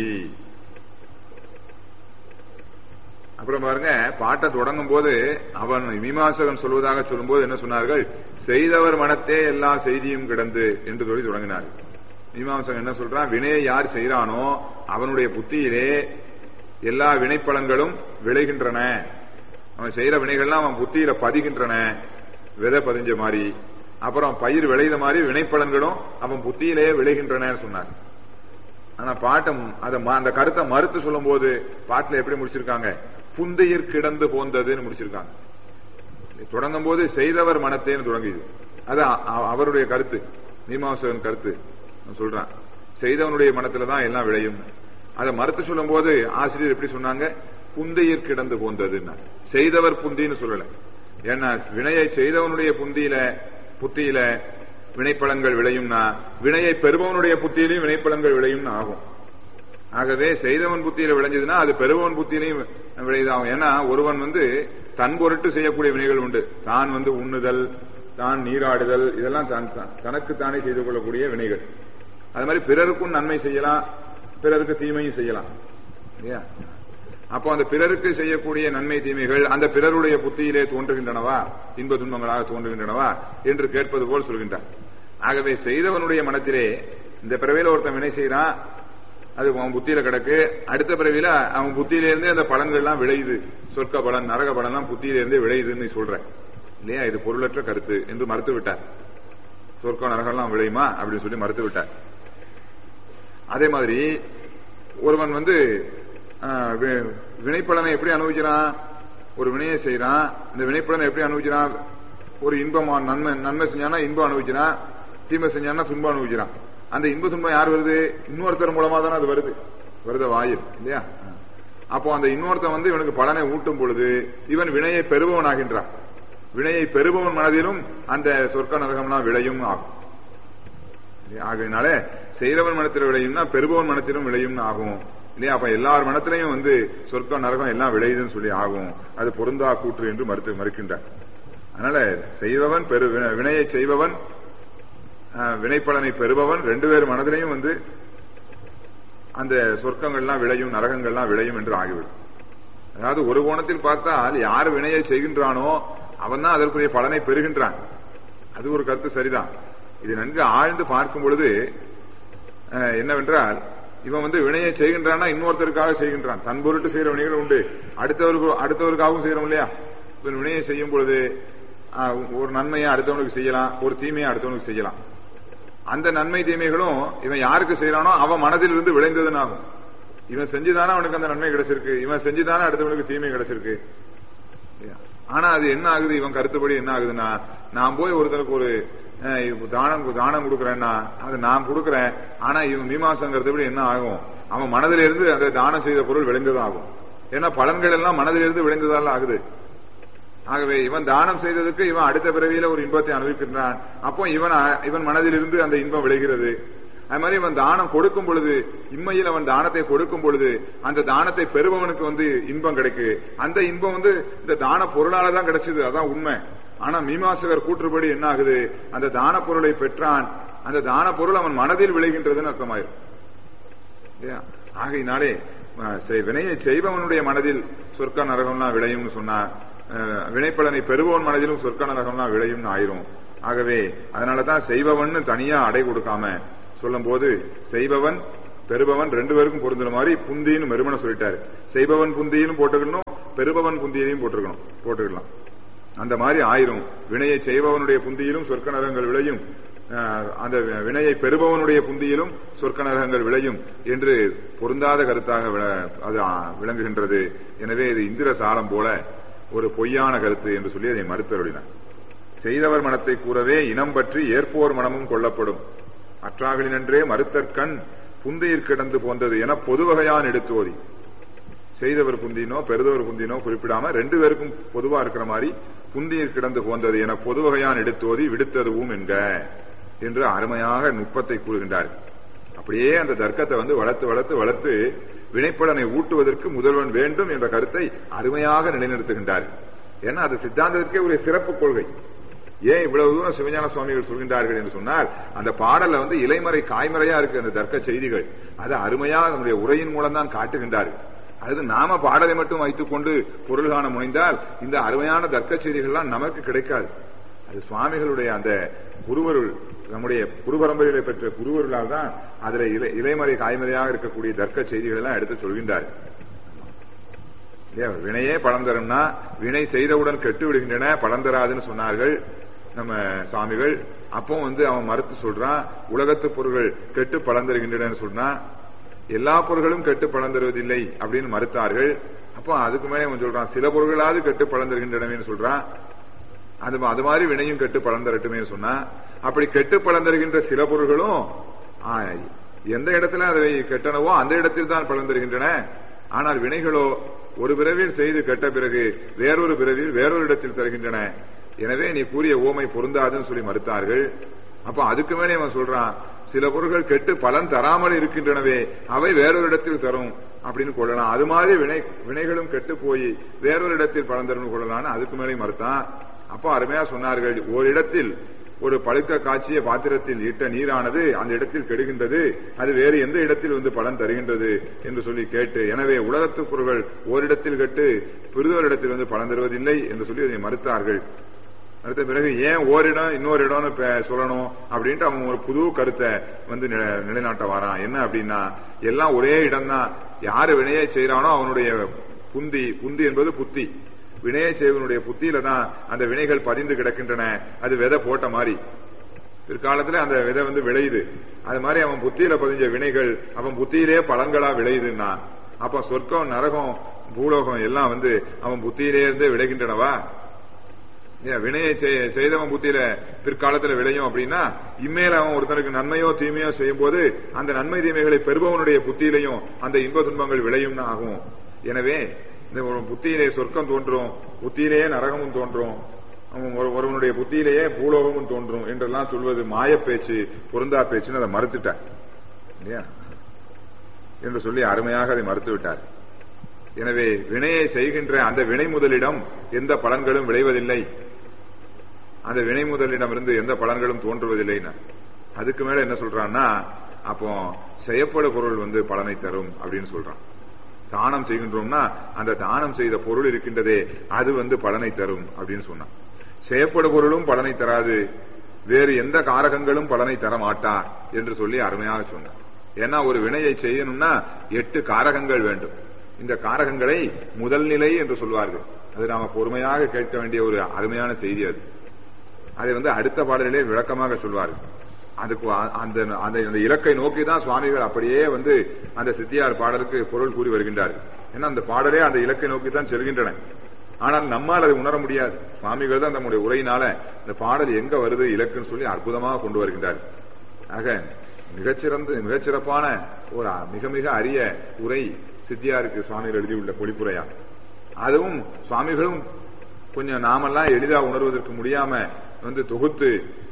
அப்புறம் பாருங்க, பாட்டை தொடங்கும் போது அவன் மீமாசகன் சொல்வதாக சொல்லும் போது என்ன சொன்னார்கள்? செய்தவர் மனத்தே எல்லா செய்தியும் கிடந்து என்று சொல்லி தொடங்கினார். மீமாசகன் என்ன சொல்றான்? வினையை யார் செய்யறானோ அவனுடைய புத்தியிலே எல்லா வினைப்பலன்களும் விளைகின்றன. அவன் செய்யற வினைகள்லாம் அவன் புத்தியில பதிகின்றன, விதை பதிஞ்ச மாதிரி. அப்புறம் பயிர் விளைத மாதிரி வினைப்பலன்களும் அவன் புத்தியிலேயே விளைகின்றன சொன்னார். ஆனா பாட்டம் அந்த கருத்தை மறுத்து சொல்லும் போது பாட்டுல எப்படி முடிச்சிருக்காங்க? புந்தையிற் கிடந்து போந்ததுன்னு முடிச்சிருக்காங்க. தொடங்கும் போது செய்தவர் மனத்தேன்னு தொடங்கிது. அது அவருடைய கருத்து, மீமாசகன் கருத்து சொல்றான். செய்தவனுடைய மனத்துலதான் எல்லாம் விளையும். அதை மறுத்து சொல்லும் போது ஆசிரியர் எப்படி சொன்னாங்க? புந்தையிற் கிடந்து போந்ததுன்னா செய்தவர் புந்தின்னு சொல்லல. ஏன்னா வினையை செய்தவனுடைய புந்தியில புத்தியில வினைப்பலன்கள் விளையும்னா வினையை பெறுபவனுடைய புத்தியிலையும் வினைப்பலன்கள் விளையும்னு ஆகும். ஆகவே செய்தவன் புத்தியில விளைஞ்சதுன்னா அது பெறுபவன் புத்தியிலையும் விளையுதாகும். ஏன்னா ஒருவன் வந்து தன் பொருட்டு செய்யக்கூடிய வினைகள் உண்டு. தான் வந்து உண்ணுதல், தான் நீராடுதல், இதெல்லாம் தனக்குத்தானே செய்து கொள்ளக்கூடிய வினைகள். அது மாதிரி பிறருக்கும் நன்மை செய்யலாம், பிறருக்கு தீமையும் செய்யலாம் இல்லையா? அப்போ அந்த பிறருக்கு செய்யக்கூடிய நன்மை தீமைகள் அந்த பிறருடைய புத்தியிலே தோன்றுகின்றனவா, இன்ப துன்பங்களாக தோன்றுகின்றனவா என்று கேட்பது போல் சொல்கின்றார். ஆகவே செய்தவனுடைய மனத்திலே இந்த பிறவியில ஒருத்தன் வினை செய்யறான், அது அவன் புத்தியில கிடக்கு. அடுத்த பிறவியில அவன் புத்தியிலிருந்தே அந்த பலன்கள் எல்லாம் விளையுது. சொர்க்க பலன் நரக பலன் எல்லாம் புத்தியிலிருந்தே விளையுதுன்னு சொல்ற இல்லையா? இது பொருளற்ற கருத்து என்று மறுத்து விட்டார். சொர்க்க நரகெல்லாம் விளையுமா அப்படின்னு சொல்லி மறுத்து விட்டார். அதே மாதிரி ஒருவன் வந்து வினைப்பலனை எப்படி அனுபவிக்கிறான்? ஒரு வினையை செய்யறான், இந்த வினைப்பலனை எப்படி அனுபவிக்கிறான்? ஒரு இன்பமா நன்மை நன்மை செஞ்சானா இன்பம் அனுபவிக்கிறான், தீமை செஞ்சானா துன்பம் அனுபவிக்கிறான். அந்த இன்ப துன்பம் யார் வருது? இன்னொருத்தர் மூலமா தானே அது வருது, வருத வாயில் இல்லையா? அப்போ அந்த இன்னொருத்தன் வந்து இவனுக்கு பலனை ஊட்டும் பொழுது இவன் வினையை பெறுபவன் ஆகின்றான். வினையை பெறுபவன் மனதிலும் அந்த சொர்க்க நரகம்லாம் விளையும் ஆகும். ஆகையினால செய்தவன் மனத்தில் விளையும்னா பெறுபவன் மனத்திலும் விளையும் ஆகும் இல்லையா? அப்ப எல்லார் மனத்திலையும் வந்து சொர்க்க நரகம் எல்லாம் விளையுதுன்னு சொல்லி ஆகும். அது பொருந்தா கூற்று என்று மறுத்து மறுக்கின்றார். அதனால செய்பவன் பெரு வினையை செய்பவன் வினைப்பலனை பெறுபவன் ரெண்டு பேர் மனதிலையும் வந்து அந்த சொர்க்கங்கள்லாம் விளையும் நரகங்கள்லாம் விளையும் என்று ஆகிவிடும். அதாவது ஒரு கோணத்தில் பார்த்தால் யார் வினையை செய்கின்றானோ அவன் தான் அதற்குரிய பலனை பெறுகின்றான். அது ஒரு கருத்து சரிதான். இது நன்கு ஆழ்ந்து பார்க்கும் பொழுது என்னவென்றால் இவன் வந்து வினையை செய்கின்றான்னா இன்னொருத்தருக்காக செய்கின்றான். தன் பொருட்டு செய்கிற வினைகள் உண்டு, அடுத்தவருக்கு அடுத்தவருக்காகவும் செய்யறோம் இல்லையா? இவன் வினையை செய்யும் பொழுது ஒரு நன்மையை அடுத்தவனுக்கு செய்யலாம், ஒரு தீமையை அடுத்தவனுக்கு செய்யலாம். அந்த நன்மை தீமைகளும் இவன் யாருக்கு செய்யறானோ அவன் மனதில் இருந்து விளைந்ததுன்னு ஆகும். இவன் செஞ்சுதானே அவனுக்கு அந்த நன்மை கிடைச்சிருக்கு, இவன் செஞ்சுதானே அடுத்தவனுக்கு தீமை கிடைச்சிருக்கு. ஆனா அது என்ன ஆகுது? இவன் கருத்துப்படி என்ன ஆகுதுன்னா, நான் போய் ஒருத்தருக்கு ஒரு தானம் தானம் கொடுக்கறேன்னா அது நான் கொடுக்கறேன், ஆனா இவன் மீமாசங்கிறதுபடி என்ன ஆகும்? அவன் மனதிலிருந்து அந்த தானம் செய்த பொருள் விளைந்ததும் ஆகும். ஏன்னா பலன்கள் எல்லாம் மனதிலிருந்து விளைந்ததால ஆகுது. ஆகவே இவன் தானம் செய்ததுக்கு இவன் அடுத்த பிறவியில ஒரு இன்பத்தை அனுபவிக்கின்றான். அப்போ இவன் இவன் மனதிலிருந்து அந்த இன்பம் விளைகிறது. அது மாதிரி இவன் தானம் கொடுக்கும் பொழுது, இம்மையில் அவன் தானத்தை கொடுக்கும் பொழுது அந்த தானத்தை பெறுபவனுக்கு வந்து இன்பம் கிடைக்கு. அந்த இன்பம் வந்து இந்த தான பொருளால தான் கிடைச்சது, அதான் உண்மை. ஆனா மீமாசகர் கூற்றுப்படி என்ன ஆகுது? அந்த தான பொருளை பெற்றான், அந்த தான பொருள் அவன் மனதில் விளைகின்றதுன்னு அர்த்தமாயிரும். ஆகையினாலே வினையை செய்பவனுடைய மனதில் சொர்க்க நரகம்லாம் விளையும்னு சொன்னா, வினைப்பலனை பெறுபவன் மனதிலும் சொர்க்க நரகம்லாம் விளையும்னு ஆயிரும். ஆகவே அதனாலதான் செய்பவன் தனியா அடை கொடுக்காம சொல்லும் போது செய்பவன் பெறுபவன் ரெண்டு பேருக்கும் பொருந்துற மாதிரி புந்தின்னு மெருமனை சொல்லிட்டாரு. செய்பவன் புந்தியிலும் போட்டுக்கணும், பெறுபவன் புந்தியிலையும் போட்டுக்கணும் போட்டுக்கலாம். அந்த மாதிரி ஆயிரும். வினையை செய்பவனுடைய புந்தியிலும் சொர்க்க நரகங்கள் விளையும், அந்த வினையை பெறுபவனுடைய புந்தியிலும் சொர்க்க நரகங்கள் விளையும் என்று பொருந்தாத கருத்தாக அது விளங்குகின்றது. எனவே இது இந்திர சாலம் போல ஒரு பொய்யான கருத்து என்று சொல்லி அதை மறுத்தருளினார். செய்தவர் மனத்தை கூறவே இனம் பற்றி ஏற்போர் மனமும் கொள்ளப்படும். அற்றாகலினன்றே மறுத்தற்கண் புந்தையிற் கிடந்து போன்றது என பொதுவகையான் எடுத்தோதி. செய்தவர் புந்தினோ பெறுதவர் புந்தினோ குறிப்பிடாம ரெண்டு பேருக்கும் பொதுவா இருக்கிற மாதிரி புந்தியிற் கிடந்து போன்றது என பொதுவகையான் எடுத்தோதி விடுத்ததுவும் என்க என்று அருமையாக நுட்பத்தை கூறுகின்றார். அப்படியே அந்த தர்க்கத்தை வந்து வளர்த்து வளர்த்து வளர்த்து வினைப்பலனை ஊட்டுவதற்கு முதல்வன் வேண்டும் என்ற கருத்தை அருமையாக நிலைநிறுத்துகின்றார். ஏன்னா அது சித்தாந்தத்திற்கே ஒரு சிறப்பு கொள்கை. ஏன் இவ்வளவு தூரம் சிவஞான சுவாமிகள் சொல்கின்றார்கள் என்று சொன்னால், அந்த பாடல்ல வந்து இலைமறை காய்மறையா இருக்கு அந்த தர்க்க செய்திகள். அது அருமையாக நம்முடைய உரையின் மூலம் தான் காட்டுகின்றார்கள். அது நாம பாடலை மட்டும் வைத்துக் கொண்டு பொருள் காண முனைந்தால் இந்த அருமையான தர்க்க செய்திகள்லாம் நமக்கு கிடைக்காது. அது சுவாமிகளுடைய அந்த குருவருள், நம்முடைய குரு பரம்பரையில பெற்ற குருவருளால் தான் அதுல இலை இலைமறை காய்மறையாக இருக்கக்கூடிய தர்க்க செய்திகள் எல்லாம் எடுத்து சொல்கின்றார். வினையே பலம் தரும்னா வினை செய்தவுடன் கெட்டு விடுகின்றன, பலம் தராதுன்னு சொன்னார்கள் நம்ம சுவாமிகள். அப்போ வந்து அவன் மறுத்து சொல்றான், உலகத்து பொருள்கள் கெட்டு பலம் தருகின்றன சொன்னா எல்லா பொருள்களும் கெட்டு பலம் தருவதில்லை அப்படின்னு மறுத்தார்கள். அப்போ அதுக்கு மேலே அவன் சொல்றான், சில பொருள்களாவது கெட்டு பலம் தருகின்றனவே சொல்றான். அது அது மாதிரி வினையும் கெட்டு பலம் தரட்டுமே சொன்னா, அப்படி கெட்டு பலம் தருகின்ற சில பொருள்களும் எந்த இடத்துல அதை கெட்டனவோ அந்த இடத்தில் தான் பலம் தருகின்றன. ஆனால் வினைகளோ ஒரு பிறவியில் செய்து கெட்ட பிறகு வேறொரு பிறவியில் வேறொரு இடத்தில் தருகின்றன. எனவே நீ கூறிய ஓமை பொருந்தாதுன்னு சொல்லி மறுத்தார்கள். அப்ப அதுக்கு மேலே அவன் சொல்றான், சில பொருள்கள் கெட்டு பலன் தராமல் இருக்கின்றனவே அவை வேறொரு இடத்தில் தரும் அப்படின்னு கொள்ளலாம். அது மாதிரி வினை வினைகளும் கெட்டு போய் வேறொரு இடத்தில் பலன் தரும் கொள்ளலான்னு அதுக்கு மேலே மறுத்தான். அப்போ அருமையா சொன்னார்கள், ஓரிடத்தில் ஒரு பழுக்க காட்சிய பாத்திரத்தில் இட்ட நீரானது அந்த இடத்தில் கெடுகின்றது, அது வேறு எந்த இடத்தில் வந்து பலன் தருகின்றது என்று சொல்லி கேட்டு, எனவே உலகத்து பொருள்கள் ஓரிடத்தில் கெட்டு பிறிதோரிடத்தில் வந்து பலன் தருவதில்லை என்று சொல்லி அதை மறுத்தார்கள். அடுத்த பிறகு ஏன் ஓரிடம் இன்னொரு இடம்னு சொல்லணும் அப்படின்ட்டு அவன் ஒரு புது கருத்தை வந்து நிலைநாட்ட வாரான். என்ன அப்படின்னா, எல்லாம் ஒரே இடம் தான். யாரு வினையை செய்யறானோ அவனுடைய புந்தி, புந்தி என்பது புத்தி, வினையை செய்வனுடைய புத்தியில தான் அந்த வினைகள் பதிந்து கிடக்கின்றன. அது விதை போட்ட மாதிரி பிற்காலத்துல அந்த விதை வந்து விளையுது. அது மாதிரி அவன் புத்தியில பதிஞ்ச வினைகள் அவன் புத்தியிலே பலன்களா விளையுதுன்னா, அப்ப சொர்க்கம் நரகம் பூலோகம் எல்லாம் வந்து அவன் புத்தியிலே இருந்து விளைகின்றனவா? வினையை செய்தவன் புத்தியில பிற்காலத்துல விளையும் அப்படின்னா, இம்மேல அவன் ஒருத்தனுக்கு நன்மையோ தீமையோ செய்யும் போது அந்த நன்மை தீமைகளை பெறுபவனுடைய புத்தியிலையும் அந்த இன்ப துன்பங்கள் விளையும்னு ஆகும். எனவே இந்த புத்தியிலே சொர்க்கம் தோன்றும், புத்தியிலேயே நரகமும் தோன்றும், ஒருவனுடைய புத்தியிலேயே பூலோகமும் தோன்றும் என்றெல்லாம் சொல்வது மாய பேச்சு, பொருந்தா பேச்சுன்னு அதை மறுத்துட்டார் இல்லையா என்று சொல்லி அருமையாக அதை மறுத்து விட்டார். எனவே வினையை செய்கின்ற அந்த வினை முதலிடம் எந்த பலன்களும் விளைவதில்லை, அந்த வினை முதலிடம் இருந்து எந்த பலன்களும் தோன்றுவதில்லை. அதுக்கு மேல என்ன சொல்றான்னா, அப்போ செய்யப்பட பொருள் வந்து பலனை தரும் அப்படின்னு சொல்றான். தானம் செய்கின்றோம்னா அந்த தானம் செய்த பொருள் இருக்கின்றதே அது வந்து பலனை தரும் அப்படின்னு சொன்னான். செய்யப்பட பொருளும் பலனை தராது, வேறு எந்த காரகங்களும் பலனை தர மாட்டா என்று சொல்லி அருமையாக சொன்னார். ஏன்னா ஒரு வினையை செய்யணும்னா எட்டு காரகங்கள் வேண்டும். இந்த காரகங்களை முதல் நிலை என்று சொல்வார்கள். அது நாம பொறுமையாக கேட்க வேண்டிய ஒரு அருமையான செய்தி. அது அதை வந்து அடுத்த பாடலிலே விளக்கமாக சொல்வார்கள். அதுக்கு அந்த அந்த இலக்கை நோக்கி தான் சுவாமிகள் அப்படியே வந்து அந்த சித்தியார் பாடலுக்கு பொருள் கூறி வருகின்றார்கள். ஏன்னா அந்த பாடலே அந்த இலக்கை நோக்கி தான் செல்கின்றன. ஆனால் நம்மால் அதை உணர முடியாது. சுவாமிகள் தான் நம்முடைய உரையினால இந்த பாடல் எங்க வருது இலக்குன்னு சொல்லி அற்புதமாக கொண்டு வருகின்றார். ஆக மிகச்சிறந்த மிகச்சிறப்பான ஒரு மிக மிக அரிய உரை சித்தியாருக்கு சுவாமிகள் எழுதியுள்ள பொழிப்புரையா. அதுவும் சுவாமிகளும் கொஞ்சம் நாமெல்லாம் எளிதா உணர்வதற்கு முடியாம வந்து தொகுத்து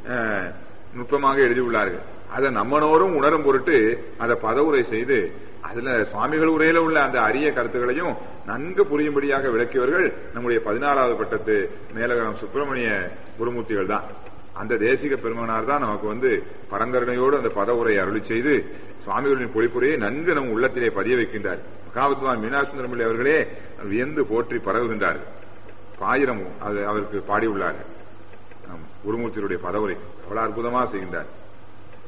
நுட்பமாக எழுதியுள்ளார்கள். அதை நம்மனோரும் உணரும் பொருட்டு அதை பதவுரை செய்து அதுல சுவாமிகள் உரையில உள்ள அந்த அரிய கருத்துக்களையும் நன்கு புரியும்படியாக விளக்கியவர்கள் நம்முடைய பதினாறாவது பட்டத்து மேலகரம் சுப்பிரமணிய குருமூர்த்திகள் தான். அந்த தேசிக பெருமனார் தான் நமக்கு வந்து பரங்கருணையோடு அந்த பதவுரை அருளி செய்து சுவாமிகளின் பொழிப்புரையை நன்கு நம் உள்ளத்திலே பதிய வைக்கின்றார். மகாவித்வான் மீனாட்சுந்தரம்பிள்ளை அவர்களே வியந்து போற்றி பரவுகின்றார்கள். பாயிரம் அது அவருக்கு பாடியுள்ளார்கள். குருமூர்த்தியுடைய பதவுரை அவ்வளவு அற்புதமாக செய்கின்றார்.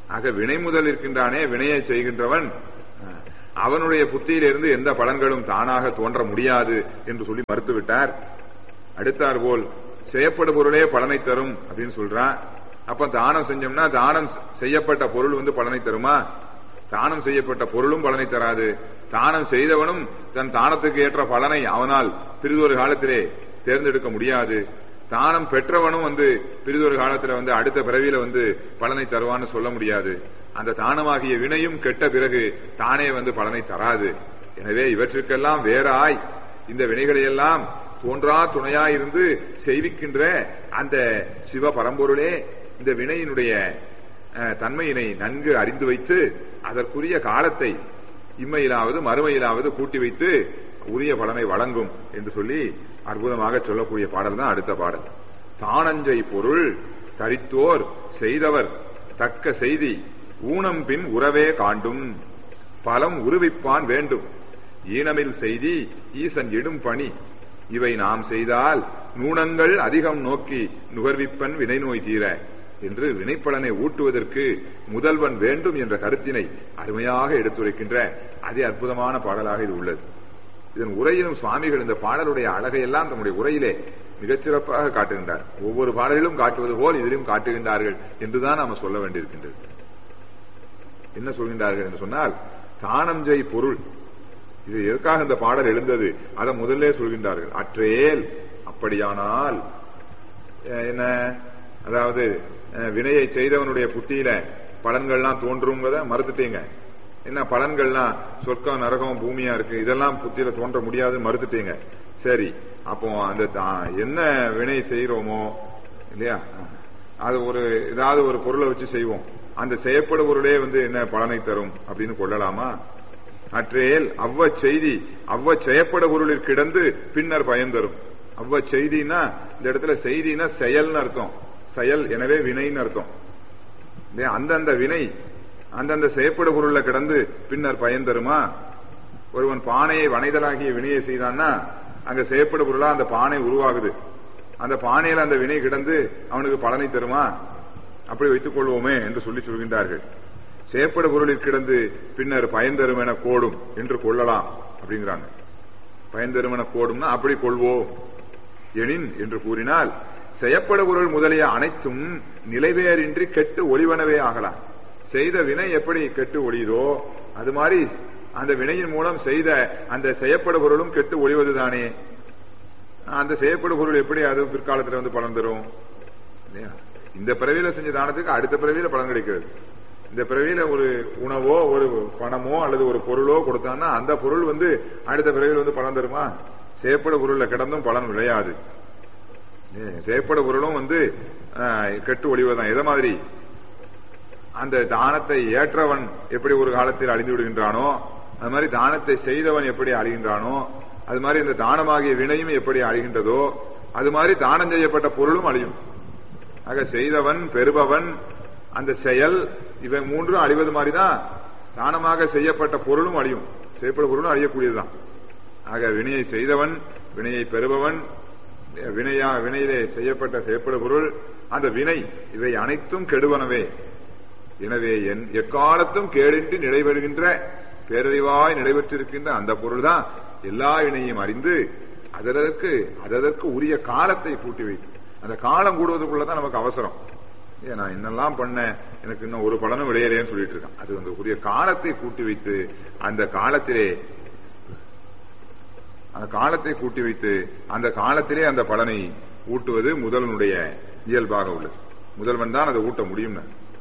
ஆக வினை முதல் இருக்கின்றானே, வினையை செய்கின்றவன், அவனுடைய புத்தியிலிருந்து எந்த பலன்களும் தானாக தோன்ற முடியாது என்று சொல்லி மறுத்துவிட்டார். அடுத்தார் போல் செய்யப்படும் பொருளே பலனை தரும் அப்படின்னு சொல்றான். அப்ப தானம் செஞ்சோம்னா தானம் செய்யப்பட்ட பொருள் வந்து பலனை தருமா? தானம் செய்யப்பட்ட பொருளும் பலனை தராது. தானம் செய்தவனும் தன் தானத்துக்கு ஏற்ற பலனை அவனால் பிறிதொரு காலத்திலே தேர்ந்தெடுக்க முடியாது. தானம் பெற்றவனும் வந்து பிறிதொரு காலத்துல வந்து அடுத்த பிறவியில வந்து பலனை தருவான்னு சொல்ல முடியாது. அந்த தானமாகிய வினையும் கெட்ட பிறகு தானே வந்து பலனை தராது. எனவே இவற்றுக்கெல்லாம் வேறாய் இந்த வினைகளை எல்லாம் தோன்றா துணையாயிருந்து செய்விக்கின்ற அந்த சிவ பரம்பொருளே இந்த வினையினுடைய தன்மையினை நன்கு அறிந்து வைத்து அதற்குரிய காலத்தை இம்மையிலாவது மறுமையிலாவது கூட்டி வைத்து உரிய பலனை வழங்கும் என்று சொல்லி அற்புதமாக சொல்லக்கூடிய பாடல் தான் அடுத்த பாடல். தானஞ்சை பொருள் தரித்தோர் செய்தவர் தக்க செய்தி ஊனம் பின் உறவே காண்டும் பலம் உருவிப்பான் வேண்டும் ஈனமில் செய்தி ஈசன் இடும் பணி இவை நாம் செய்தால் நூனங்கள் அதிகம் நோக்கி நுகர்விப்பன் வினை நோய் தீர என்று வினைப்பலனை ஊட்டுவதற்கு முதல்வன் வேண்டும் என்ற கருத்தினை அருமையாக எடுத்துரைக்கின்ற அதி அற்புதமான பாடலாக இது உள்ளது. இதன் உரையிலும் சுவாமிகள் இந்த பாடலுடைய அழகையெல்லாம் தம்முடைய உரையிலே மிகச்சிறப்பாக காட்டுகின்றார். ஒவ்வொரு பாடலிலும் காட்டுவது போல் இதிலும் காட்டுகின்றார்கள் என்றுதான் நாம சொல்ல வேண்டியிருக்கின்றது. என்ன சொல்கின்றார்கள் என்று சொன்னால், தானம் செய் பொருள், இது எதற்காக இந்த பாடல் எழுந்தது அதை முதல்ல சொல்கின்றார்கள். அற்றேல் அப்படியானால் என்ன, அதாவது வினையை செய்தவனுடைய புத்தியில பலன்கள்லாம் தோன்றுங்கிறத மறுத்துட்டீங்க. என்ன பலன்கள்லாம் சொர்க்கம் நரகம் பூமியா இருக்கு, இதெல்லாம் புத்தியில தோன்ற முடியாது மறுத்துட்டீங்க. சரி, அப்போ அந்த என்ன வினை செய்யறோமோ இல்லையா, அது ஒரு ஏதாவது ஒரு பொருளை வச்சு செய்வோம், அந்த செய்யப்படும் பொருளே வந்து என்ன பலனை தரும் அப்படின்னு கொள்ளலாமா? அற்றேல் அவ்வ செய்தி அவ்வ செய்யப்பட பொருளில் கிடந்து பின்னர் பயன் தரும். அவ்வ செய்தினா இந்த இடத்துல செய்தினா செயல்னு அர்த்தம், செயல் எனவே வினைன்னு அர்த்தம். அந்தந்த வினை அந்தந்த செய்யப்பட பொருள்ல கிடந்து பின்னர் பயன் தருமா? ஒருவன் பானையை வனைதலாகிய வினையை செய்தான்னா அங்க செய்யப்பட பொருளா அந்த பானை உருவாகுது, அந்த பானையில அந்த வினை கிடந்து அவனுக்கு பலனை தருமா? அப்படி வைத்துக் கொள்வோமே என்று சொல்லி சொல்கின்றார்கள். செய்யப்பட பொருளில் கிடந்து பின்னர் பயன் தரும் என கோடும் என்று கொள்ளலாம் அப்படிங்கிறாங்க. பயன் தரும் என கோடும்னா அப்படி கொள்வோம் எனின் என்று கூறினால் செய்யப்பட பொருள் முதலிய அனைத்தும் நிலைவேறின்றி கெட்டு ஒளிவனவே ஆகலாம். செய்த வினை எப்படி கெட்டு ஒளியுதோ அது மாதிரி அந்த வினையின் மூலம் செய்த அந்த செய்யப்பட பொருளும் கெட்டு ஒளிவதுதானே. அந்த செய்யப்பட பொருள் எப்படி அது பிற்காலத்தில் வந்து பலன் தரும்? இந்த பிறவியில செஞ்ச தானத்துக்கு அடுத்த பிறவியில பலன் கிடைக்கிறது. இந்த பிறவியில ஒரு உணவோ ஒரு பணமோ அல்லது ஒரு பொருளோ கொடுத்தான்னா அந்த பொருள் வந்து அடுத்த பிறவியில் வந்து பலன் தருமா? செய்யப்பட பொருள்ல கிடந்தும் பலன் விளையாது. செய்யப்பட பொருளும் வந்து கெட்டு ஒளிவதுதான். எதை மாதிரி? அந்த தானத்தை ஏற்றவன் எப்படி ஒரு காலத்தில் அழிந்து விடுகின்றானோ அது மாதிரி தானத்தை செய்தவன் எப்படி அழிகின்றானோ அது மாதிரி இந்த தானமாகிய வினையும் எப்படி அழிகின்றதோ அது மாதிரி தானம் செய்யப்பட்ட பொருளும் அழியும். ஆக செய்தவன் பெறுபவன் அந்த செயல் இவை மூன்றும் அழிவது மாதிரிதான் தானமாக செய்யப்பட்ட பொருளும் அழியும், செய்யப்பட்ட பொருளும் அழியக்கூடியதுதான். ஆக வினையை செய்தவன் வினையை பெறுபவன் வினையா வினையிலே செய்யப்பட்ட செய்யப்பட பொருள் அந்த வினை இவை அனைத்தும் கெடுவனவே. எனவே எக்காலத்தும் கேடின்றி நிலைபெறுகின்ற பேரறிவாய் நிலைபெற்றிருக்கின்ற அந்த பொருள் தான் எல்லா வினையும் அறிந்து அதற்கு அதற்கு உரிய காலத்தை கூட்டி வைக்கும். அந்த காலம் கூடுவதற்குள்ளதான் நமக்கு அவசரம். நான் என்னெல்லாம் பண்ண எனக்கு இன்னும் ஒரு பலனும் விளையலையேன்னு சொல்லிட்டு இருக்கான். அது அந்த உரிய காலத்தை கூட்டி வைத்து அந்த காலத்திலே அந்த காலத்தை கூட்டி வைத்து அந்த காலத்திலே அந்த பலனை ஊட்டுவது முதல்வனுடைய இயல்பாக உள்ளது. முதல்வன் தான் அதை ஊட்ட முடியும்.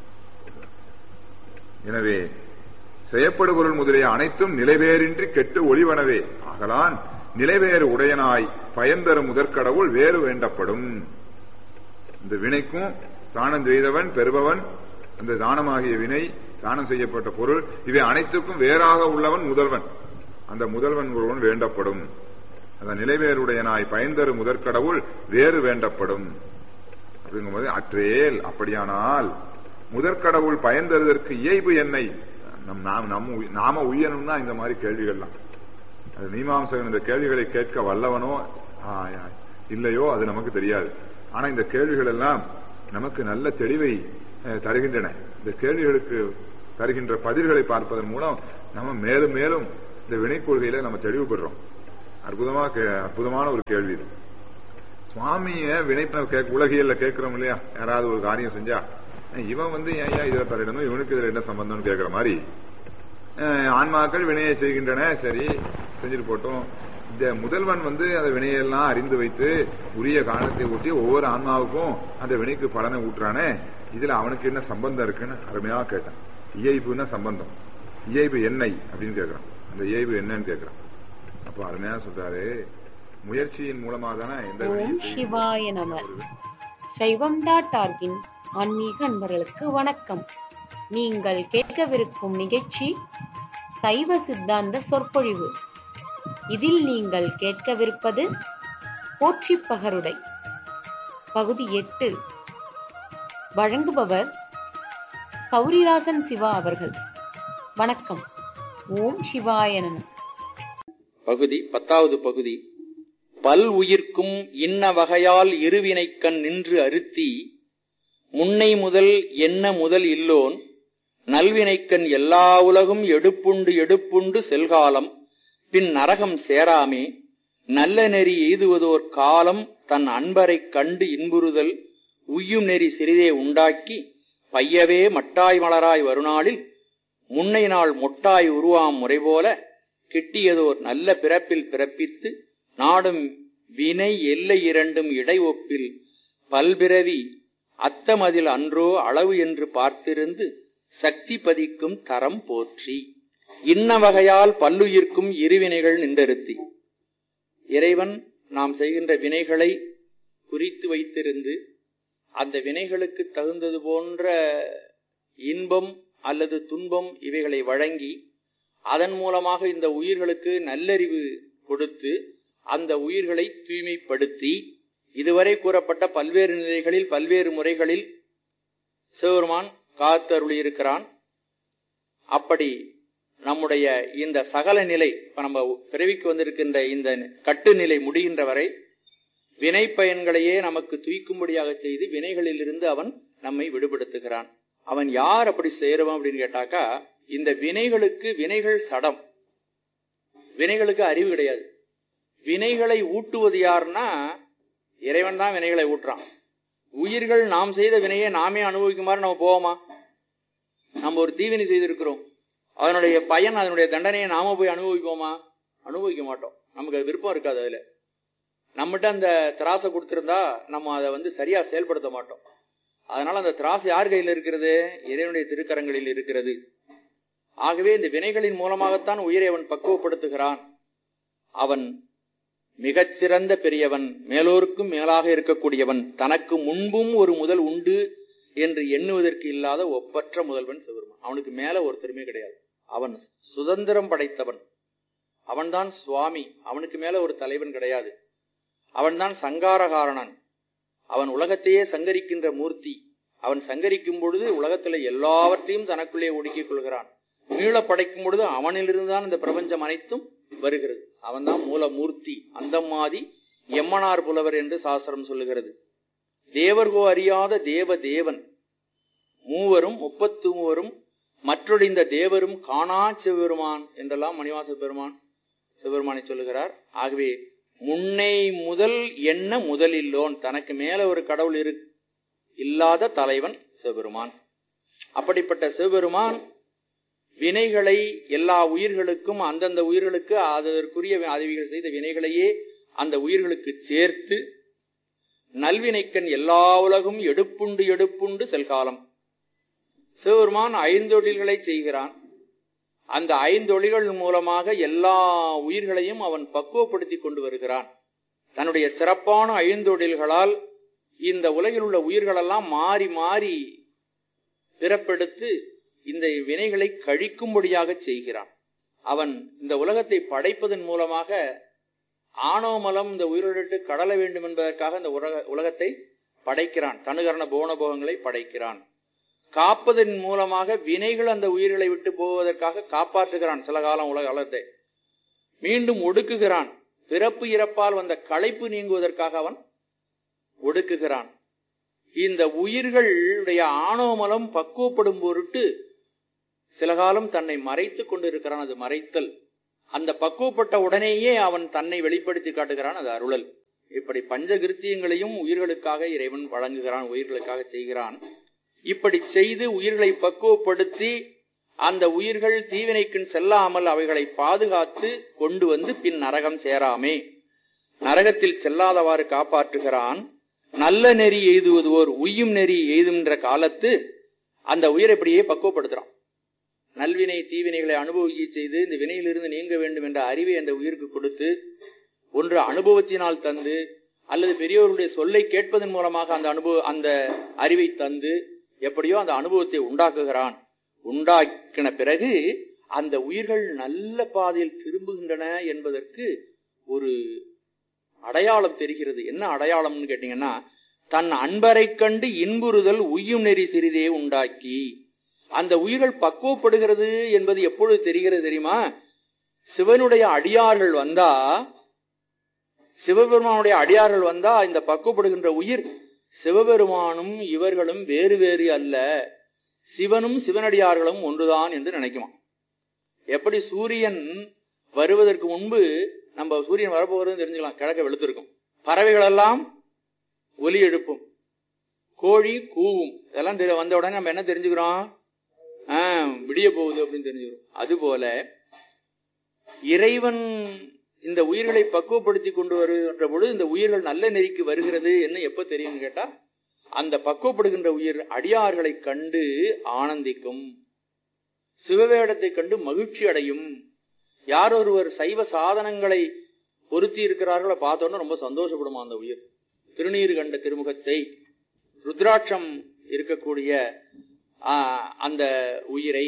எனவே செய்யப்படும் பொருள் முதலிய அனைத்தும் நிலைவேறின்றி கெட்டு ஒளிவனவே ஆகலான் நிலைவேறு உடையனாய் பயன் தரும் முதற்கடவுள் வேறு வேண்டப்படும். இந்த வினைக்கும் தானம் செய்தவன் பெறுபவன் அந்த தானமாகிய வினை தானம் செய்யப்பட்ட பொருள் இவை அனைத்துக்கும் வேறாக உள்ளவன் முதல்வன். அந்த முதல்வன் ஒருவன் வேண்டப்படும். அந்த நிலைவேறுடையனாய் பயன் தரும் முதற்கடவுள் வேறு வேண்டப்படும் அப்படிங்கும்போது அற்றேல் அப்படியானால் முதற்கடவுள் பயன் தருவதற்கு இயல்பு என்னை நாம உயரணும்னா இந்த மாதிரி கேள்விகள்லாம் அது மீமாம்சகன் இந்த கேள்விகளை கேட்க வல்லவனோ இல்லையோ அது நமக்கு தெரியாது. ஆனா இந்த கேள்விகள் எல்லாம் நமக்கு நல்ல தெளிவை தருகின்றன. இந்த கேள்விகளுக்கு தருகின்ற பதில்களை பார்ப்பதன் மூலம் நம்ம மேலும் மேலும் இந்த வினை கொள்கையில நம்ம தெளிவு பெறோம். அற்புதமா அற்புதமான ஒரு கேள்வி இது. சுவாமிய வினை உலகியல்ல கேட்கிறோம் இல்லையா, யாராவது ஒரு காரியம் செஞ்சா இவன் வந்து ஏன் இதுல தரணும், இவனுக்கு இதுல என்ன சம்பந்தம்னு கேட்கிற மாதிரி ஆன்மாக்கள் வினையை செய்கின்றன. சரி, செஞ்சுட்டு போட்டோம். இந்த முதல்வன் வந்து அந்த வினையெல்லாம் அறிந்து வைத்து உரிய காரணத்தை ஊட்டி ஒவ்வொரு ஆன்மாவுக்கும் அந்த வினைக்கு பலனை ஊட்டுறானே, இதுல அவனுக்கு என்ன சம்பந்தம் இருக்குன்னு அருமையா கேட்டான். இயைபுன்னா சம்பந்தம், இயைபு என்னை அப்படின்னு கேட்கிறான். அந்த இயைபு என்னன்னு கேட்கிறான். அப்ப அருமையா சொல்றாரு, முயற்சியின் மூலமா தானே எந்த ஓம் சிவாய நம. சைவம் டாட் ஆர்கின் ஆன்மீக அன்பர்களுக்கு வணக்கம். நீங்கள் கேட்கவிருக்கும் நிகழ்ச்சி சைவ சித்தாந்த சொற்பொழிவு. இதில் நீங்கள் கேட்கவிருப்பது போற்றி பகருடை பகுதி எட்டு. வழங்குபவர் கௌரிராசன் சிவா அவர்கள். வணக்கம். ஓம் சிவாய நம. பகுதி பத்தாவது பகுதி. பல் உயிர்க்கும் இன்ன வகையால் இருவினைக்கண் நின்று அறுத்தி முன்னை முதல் என்ன முதல் இல்லோன் நல்வினைக்கண் எல்லா உலகும் எடுப்புண்டு எடுப்புண்டு செல்காலம் பின் நரகம் சேராமே நல்ல நெறி எய்துவதோர் காலம் தன் அன்பரைக் கண்டு இன்புறுதல் உய்யும் நெறி சிறிதே உண்டாக்கி பையவே மட்டாய் மலராய் வருநாளில் முன்னை நாள் மொட்டாய் உருவாம் முறைபோல கிட்டியதோர் நல்ல பிறப்பில் பிறப்பித்து நாடும் வினை எல்லை இரண்டும் இடை ஒப்பில் பல்பிறவி அத்தமதில் அன்றோ அளவு என்று பார்த்திருந்து சக்தி பதிக்கும் தரம் போற்றி. இன்ன வகையால் பல்லுயிர்க்கும் இருவினைகள் நின்றறுத்தி. இறைவன் நாம் செய்கின்ற வினைகளை குறித்து வைத்திருந்து அந்த வினைகளுக்கு தகுந்தது போன்ற இன்பம் அல்லது துன்பம் இவைகளை வழங்கி அதன் மூலமாக இந்த உயிர்களுக்கு நல்லறிவு கொடுத்து அந்த உயிர்களை தூய்மைப்படுத்தி இதுவரை கூறப்பட்ட பல்வேறு நிலைகளில் பல்வேறு முறைகளில் சிவபெருமான் காத்தருளி இருக்கிறான். அப்படி நம்முடைய இந்த சகல நிலை, நம்ம பிறவிக்கு வந்திருக்கின்ற இந்த கட்டுநிலை முடிகின்ற வரை வினை பயன்களையே நமக்கு தூய்க்கும்படியாக செய்து வினைகளில் இருந்து அவன் நம்மை விடுபடுத்துகிறான். அவன் யார் அப்படி செய்யறவன் அப்படின்னு கேட்டாக்கா, இந்த வினைகளுக்கு வினைகள் சடம், வினைகளுக்கு அறிவு கிடையாது. வினைகளை ஊட்டுவது யாருன்னா இறைவன் தான் வினைகளை ஊட்டுறான். உயிர்கள் நாம் செய்த வினையை நாமே அனுபவிக்குமாறு நம்ம போவோமா? நம்ம ஒரு தீவினை செய்திருக்கிறோம், அதனுடைய பயன் அதனுடைய தண்டனையை நாம போய் அனுபவிப்போமா? அனுபவிக்க மாட்டோம். நமக்கு அது விருப்பம் இருக்காது. அதுல நம்மகிட்ட அந்த திராசை கொடுத்திருந்தா நம்ம அதை வந்து சரியா செயல்படுத்த மாட்டோம். அதனால அந்த திராசு யார் கையில் இருக்கிறது? இறைவனுடைய திருக்கரங்களில் இருக்கிறது. ஆகவே இந்த வினைகளின் மூலமாகத்தான் உயிரை அவன் பக்குவப்படுத்துகிறான். அவன் மிகச்சிறந்த பெரியவன், மேலோருக்கும் மேலாக இருக்கக்கூடியவன், தனக்கு முன்பும் ஒரு முதல் உண்டு என்று எண்ணுவதற்கு இல்லாத ஒப்பற்ற முதல்வன் சிவபெருமான். அவனுக்கு மேல ஒருத்தருமே கிடையாது. அவன் சுதந்திரம் படைத்தவன், அவன்தான் சுவாமி. அவனுக்கு மேல ஒரு தலைவன் கிடையாது. அவன்தான் சங்காரகாரணன். அவன் உலகத்தையே சங்கரிக்கின்ற மூர்த்தி. அவன் சங்கரிக்கும் பொழுது உலகத்துல எல்லாவற்றையும் தனக்குள்ளே ஒடுக்கிக் கொள்கிறான். மீள படைக்கும் பொழுது அவனிலிருந்துதான் இந்த பிரபஞ்சம் அனைத்தும் வருகிறது. அவன்தான் மூலமூர்த்தி. அந்த மாதிரி எம்மனார் புலவர் என்று சாஸ்திரம் சொல்லுகிறது. தேவர்கோ அறியாத தேவ தேவன், மூவரும் முப்பத்து மூவரும் மற்றொழிந்த தேவரும் காணா சிவபெருமான் என்றெல்லாம் மணிவாச பெருமான் சிவபெருமானை சொல்லுகிறார். ஆகவே முன்னை முதல் என்ன முதலில்லோன், தனக்கு மேல ஒரு கடவுள் இரு இல்லாத தலைவன் சிவபெருமான். அப்படிப்பட்ட சிவபெருமான் வினைகளை எல்லா உயிர்களுக்கும் அந்தந்த உயிர்களுக்கு அதற்குரிய அதிவிகள் செய்த வினைகளையே அந்த உயிர்களுக்கு சேர்த்து நல்வினைக்கண் எல்லா உலகும் எடுப்புண்டு எடுப்புண்டு செல்காலம். சிவபெருமான் ஐந்தொழில்களை செய்கிறான். அந்த ஐந்தொழில்கள் மூலமாக எல்லா உயிர்களையும் அவன் பக்குவப்படுத்தி கொண்டு வருகிறான். தன்னுடைய சிறப்பான ஐந்தொழில்களால் இந்த உலகில் உள்ள உயிர்களெல்லாம் மாறி மாறி பிறப்பெடுத்து இந்த வினைகளை கழிக்கும்படியாக செய்கிறான். அவன் இந்த உலகத்தை படைப்பதன் மூலமாக ஆணவமலம் இந்த உயிரிழட்டு கடல வேண்டும் என்பதற்காக இந்த உலகத்தை படைக்கிறான். தனுகரண போனபோகங்களை படைக்கிறான். காப்பதன் மூலமாக வினைகள் அந்த உயிர்களை விட்டு போவதற்காக காப்பாற்றுகிறான். சில காலம் உலக அளத்தை மீண்டும் ஒடுக்குகிறான். பிறப்பு இறப்பால் வந்த களைப்பு நீங்குவதற்காக அவன் ஒடுக்குகிறான். இந்த உயிர்களுடைய ஆணவமலம் பக்குவப்படும் பொருட்டு சில காலம் தன்னை மறைத்துக் கொண்டிருக்கிறான். அது மறைத்தல். அந்த பக்குவப்பட்ட உடனேயே அவன் தன்னை வெளிப்படுத்தி காட்டுகிறான். அது அருளல். இப்படி பஞ்சகிருத்தியங்களையும் உயிர்களுக்காக இறைவன் வழங்குகிறான், உயிர்களுக்காக செய்கிறான். இப்படி செய்து உயிர்களை பக்குவப்படுத்தி அந்த உயிர்கள் தீவினைக்கு செல்லாமல் அவைகளை பாதுகாத்து கொண்டு வந்து பின் நரகம் சேராமே, நரகத்தில் செல்லாதவாறு காப்பாற்றுகிறான். நல்ல நெறி எய்துவதுவோர் உய்யும் நெறி எய்துகின்ற காலத்து அந்த உயிரை இப்படியே பக்குவப்படுத்துறான். நல்வினை தீவினைகளை அனுபவிக்க செய்து இந்த வினையிலிருந்து நீங்க வேண்டும் என்ற அறிவை அந்த உயிருக்கு கொடுத்து, ஒன்று அனுபவத்தினால் தந்து அல்லது பெரியவர்களுடைய சொல்லை கேட்பதன் மூலமாக அந்த அனுபவ அந்த அறிவை தந்து எப்படியோ அந்த அனுபவத்தை உண்டாக்குகிறான். உண்டாக்கின பிறகு அந்த உயிர்கள் நல்ல பாதையில் திரும்புகின்றன என்பதற்கு ஒரு அடையாளம் தெரிகிறது. என்ன அடையாளம்னு கேட்டீங்கன்னா, தன் அன்பரை கண்டு இன்புறுதல் உய்யும் நெறி சிறிதே உண்டாக்கி. அந்த உயிர்கள் பக்குவப்படுகிறது என்பது எப்பொழுது தெரிகிறது தெரியுமா? சிவனுடைய அடியார்கள் வந்தா, சிவபெருமானுடைய அடியார்கள் வந்தா இந்த பக்குவப்படுகின்ற உயிர் சிவபெருமானும் இவர்களும் வேறு வேறு அல்ல, சிவனும் சிவனடியார்களும் ஒன்றுதான் என்று நினைக்குமா. எப்படி சூரியன் வருவதற்கு முன்பு நம்ம சூரியன் வரப்போகிறது தெரிஞ்சுக்கலாம், கிழக்க வெளுத்திருக்கும், பறவைகள் எல்லாம் ஒலி எழுப்பும், கோழி கூவும், இதெல்லாம் வந்த உடனே நம்ம என்ன தெரிஞ்சுக்கிறோம்? ஆஹ் விடிய போகுது அப்படின்னு தெரிஞ்சுக்கிறோம். அதுபோல இறைவன் இந்த உயிர்களை பக்குவப்படுத்தி கொண்டு வருகின்ற பொழுது இந்த உயிர்கள் நல்ல நெறிக்கு வருகிறது என்ன எப்ப தெரியும் கேட்டா, அந்த பக்குவப்படுகின்ற உயிர் அடியார்களை கண்டு ஆனந்திக்கும், சிவவேடத்தை கண்டு மகிழ்ச்சி அடையும். யார் ஒருவர் சைவ சாதனங்களை பொருத்தி இருக்கிறார்களோ பார்த்தோன்னு ரொம்ப சந்தோஷப்படுமா அந்த உயிர். திருநீர் கண்ட திருமுகத்தை, ருத்ராட்சம் இருக்கக்கூடிய அந்த உயிரை,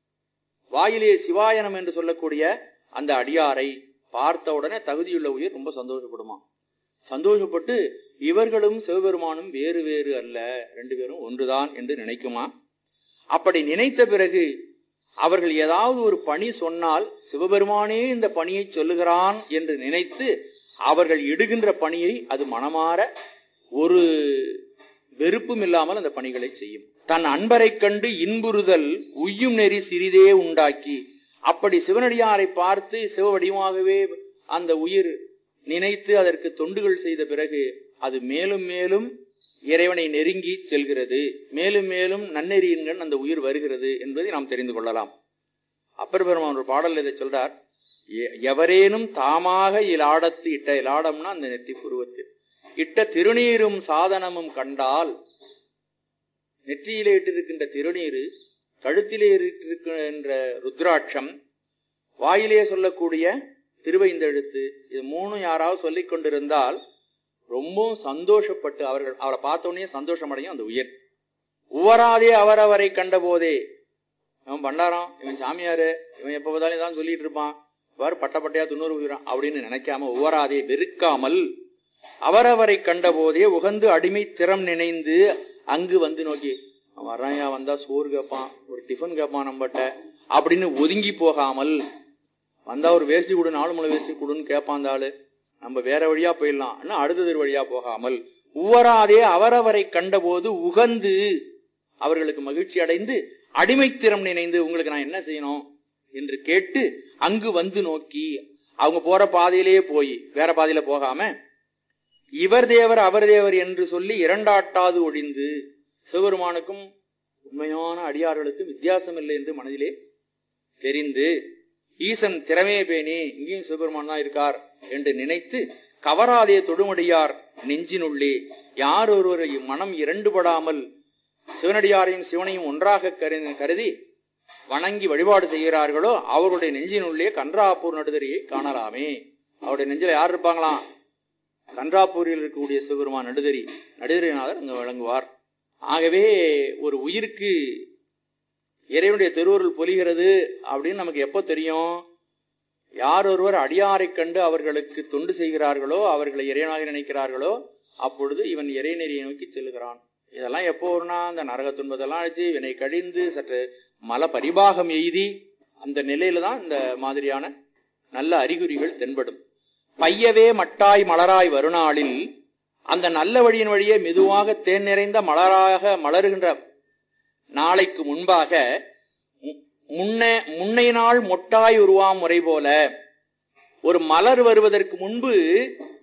வாயிலே சிவாயனம் என்று சொல்லக்கூடிய அந்த அடியாரை பார்த்த உடனே தகுதியுள்ள உயிர் ரொம்ப சந்தோஷப்படுமா. சந்தோஷப்பட்டு இவர்களும் சிவபெருமானும் வேறு வேறு அல்ல, ரெண்டு பேரும் ஒன்றுதான் என்று நினைக்குமா. அப்படி நினைத்த பிறகு அவர்கள் ஏதாவது ஒரு பணி சொன்னால் சிவபெருமானே இந்த பணியை சொல்லுகிறான் என்று நினைத்து அவர்கள் இடுகின்ற பணியை அது மனமாற ஒரு வெறுப்பும் இல்லாமல் அந்த பணிகளை செய்யும். தன் அன்பரை கண்டு இன்புறுதல் உய்யும் நெறி சிறிதே உண்டாக்கி. அப்படி சிவனடியாரை பார்த்து சிவ வடிவமாகவே அந்த உயிர் நினைத்து அதற்கு தொண்டுகள் செய்த பிறகு அது மேலும் மேலும் இறைவனை நெருங்கி செல்கிறது, மேலும் மேலும் நன்னெறியின்கண் அந்த உயிர் வருகிறது என்பதை நாம் தெரிந்து கொள்ளலாம். அப்பர் பெருமான் ஒரு பாடல் இதை சொல்றார். எவரேனும் தாமாக இலாடத்து இட்ட, இலாடம்னா அந்த நெற்றி புருவத்தில் இட்ட திருநீரும் சாதனமும் கண்டால், நெற்றியிலே இட்டிருக்கின்ற திருநீரு, கழுத்திலே இருக்கின்ற ருத்ராட்சம், வாயிலே சொல்லக்கூடிய திருவைந்தெழுத்து, இது மூணும் யாராவது சொல்லிக் கொண்டிருந்தால் ரொம்பவும் சந்தோஷப்பட்டு அவர்கள் அவரை பார்த்தோன்னே சந்தோஷம் அடையும் அந்த உயிர். உவராதே அவரவரை கண்ட போதே, இவன் பண்டாரம், இவன் சாமியாரு, இவன் எப்ப பார்த்தாலும் தான் சொல்லிட்டு இருப்பான், இவ்வாறு பட்டப்பட்டையா துண்ணூறு உயிரான் அப்படின்னு நினைக்காம, உவராதே வெறுக்காமல் அவரவரை கண்ட போதே உகந்து அடிமை திறம் நினைந்து அங்கு வந்து நோக்கி, வர்றாயா வந்தா சோறு கேட்பான், ஒரு டிஃபன் கேட்பான் நம்மகிட்ட அப்படின்னு ஒதுங்கி போகாமல், வந்தா ஒரு வேஷ்டி கொடு, நாலு முளை வேஷ்டி கொடுன்னு கேட்பான் அந்த ஆளு, நம்ம வேற வழியா போயிடலாம் அடுத்தது வழியா போகாமல், உவராதே அவரவரை கண்ட போது உகந்து அவர்களுக்கு மகிழ்ச்சி அடைந்து அடிமைத்திறம் நினைந்து உங்களுக்கு நான் என்ன செய்யணும் என்று கேட்டு அங்கு வந்து நோக்கி, அவங்க போற பாதையிலேயே போய் வேற பாதையில போகாம இவர் தேவர் அவர் தேவர் என்று சொல்லி இரண்டாட்டாது ஒழிந்து, சிவபெருமானுக்கும் உண்மையான அடியார்களுக்கும் வித்தியாசம் இல்லை என்று மனதிலே தெரிந்து, ஈசன் திறமையை பேணி இங்கேயும் சிவபெருமான் தான் இருக்கார் என்று நினைத்து கவராதே தொடுமடியார் நெஞ்சினுள்ளே, யார் ஒருவர் மனம் இரண்டுபடாமல் சிவனடியாரையும் சிவனையும் ஒன்றாக கருதி வணங்கி வழிபாடு செய்கிறார்களோ அவருடைய நெஞ்சினுள்ளே கன்றாப்பூர் நடுதறியை காணலாமே. அவருடைய நெஞ்சில யார் இருப்பாங்களாம்? கன்றாப்பூரில் இருக்கக்கூடிய சிவபெருமான் நடுதறி, நடுதறிநாதர் அங்கு வழங்குவார். ஆகவே ஒரு உயிருக்கு இறைவனுடைய திருவருள் பொலிகிறது அப்படின்னு நமக்கு எப்போ தெரியும்? யார் ஒருவர் அடியாரை கண்டு அவர்களுக்கு தொண்டு செய்கிறார்களோ, அவர்களை இறைவனாக நினைக்கிறார்களோ, அப்பொழுது இவன் இறைநெறியை நோக்கி செல்லுகிறான். இதெல்லாம் எப்போ வரும்னா, அந்த நரக துன்பதெல்லாம் அழைச்சி வினை கழிந்து சற்று மல பரிபாகம் எய்தி அந்த நிலையில தான் இந்த மாதிரியான நல்ல அறிகுறிகள் தென்படும். பையவே மட்டாய் மலராய் வருநாளில் அந்த நல்ல வழியின் வழியே மெதுவாக தேன் நிறைந்த மலராக மலருகின்ற நாளைக்கு முன்பாக முன்ன முன்னை நாள் மொட்டாய் உருவாம் முறை போல ஒரு மலர் வருவதற்கு முன்பு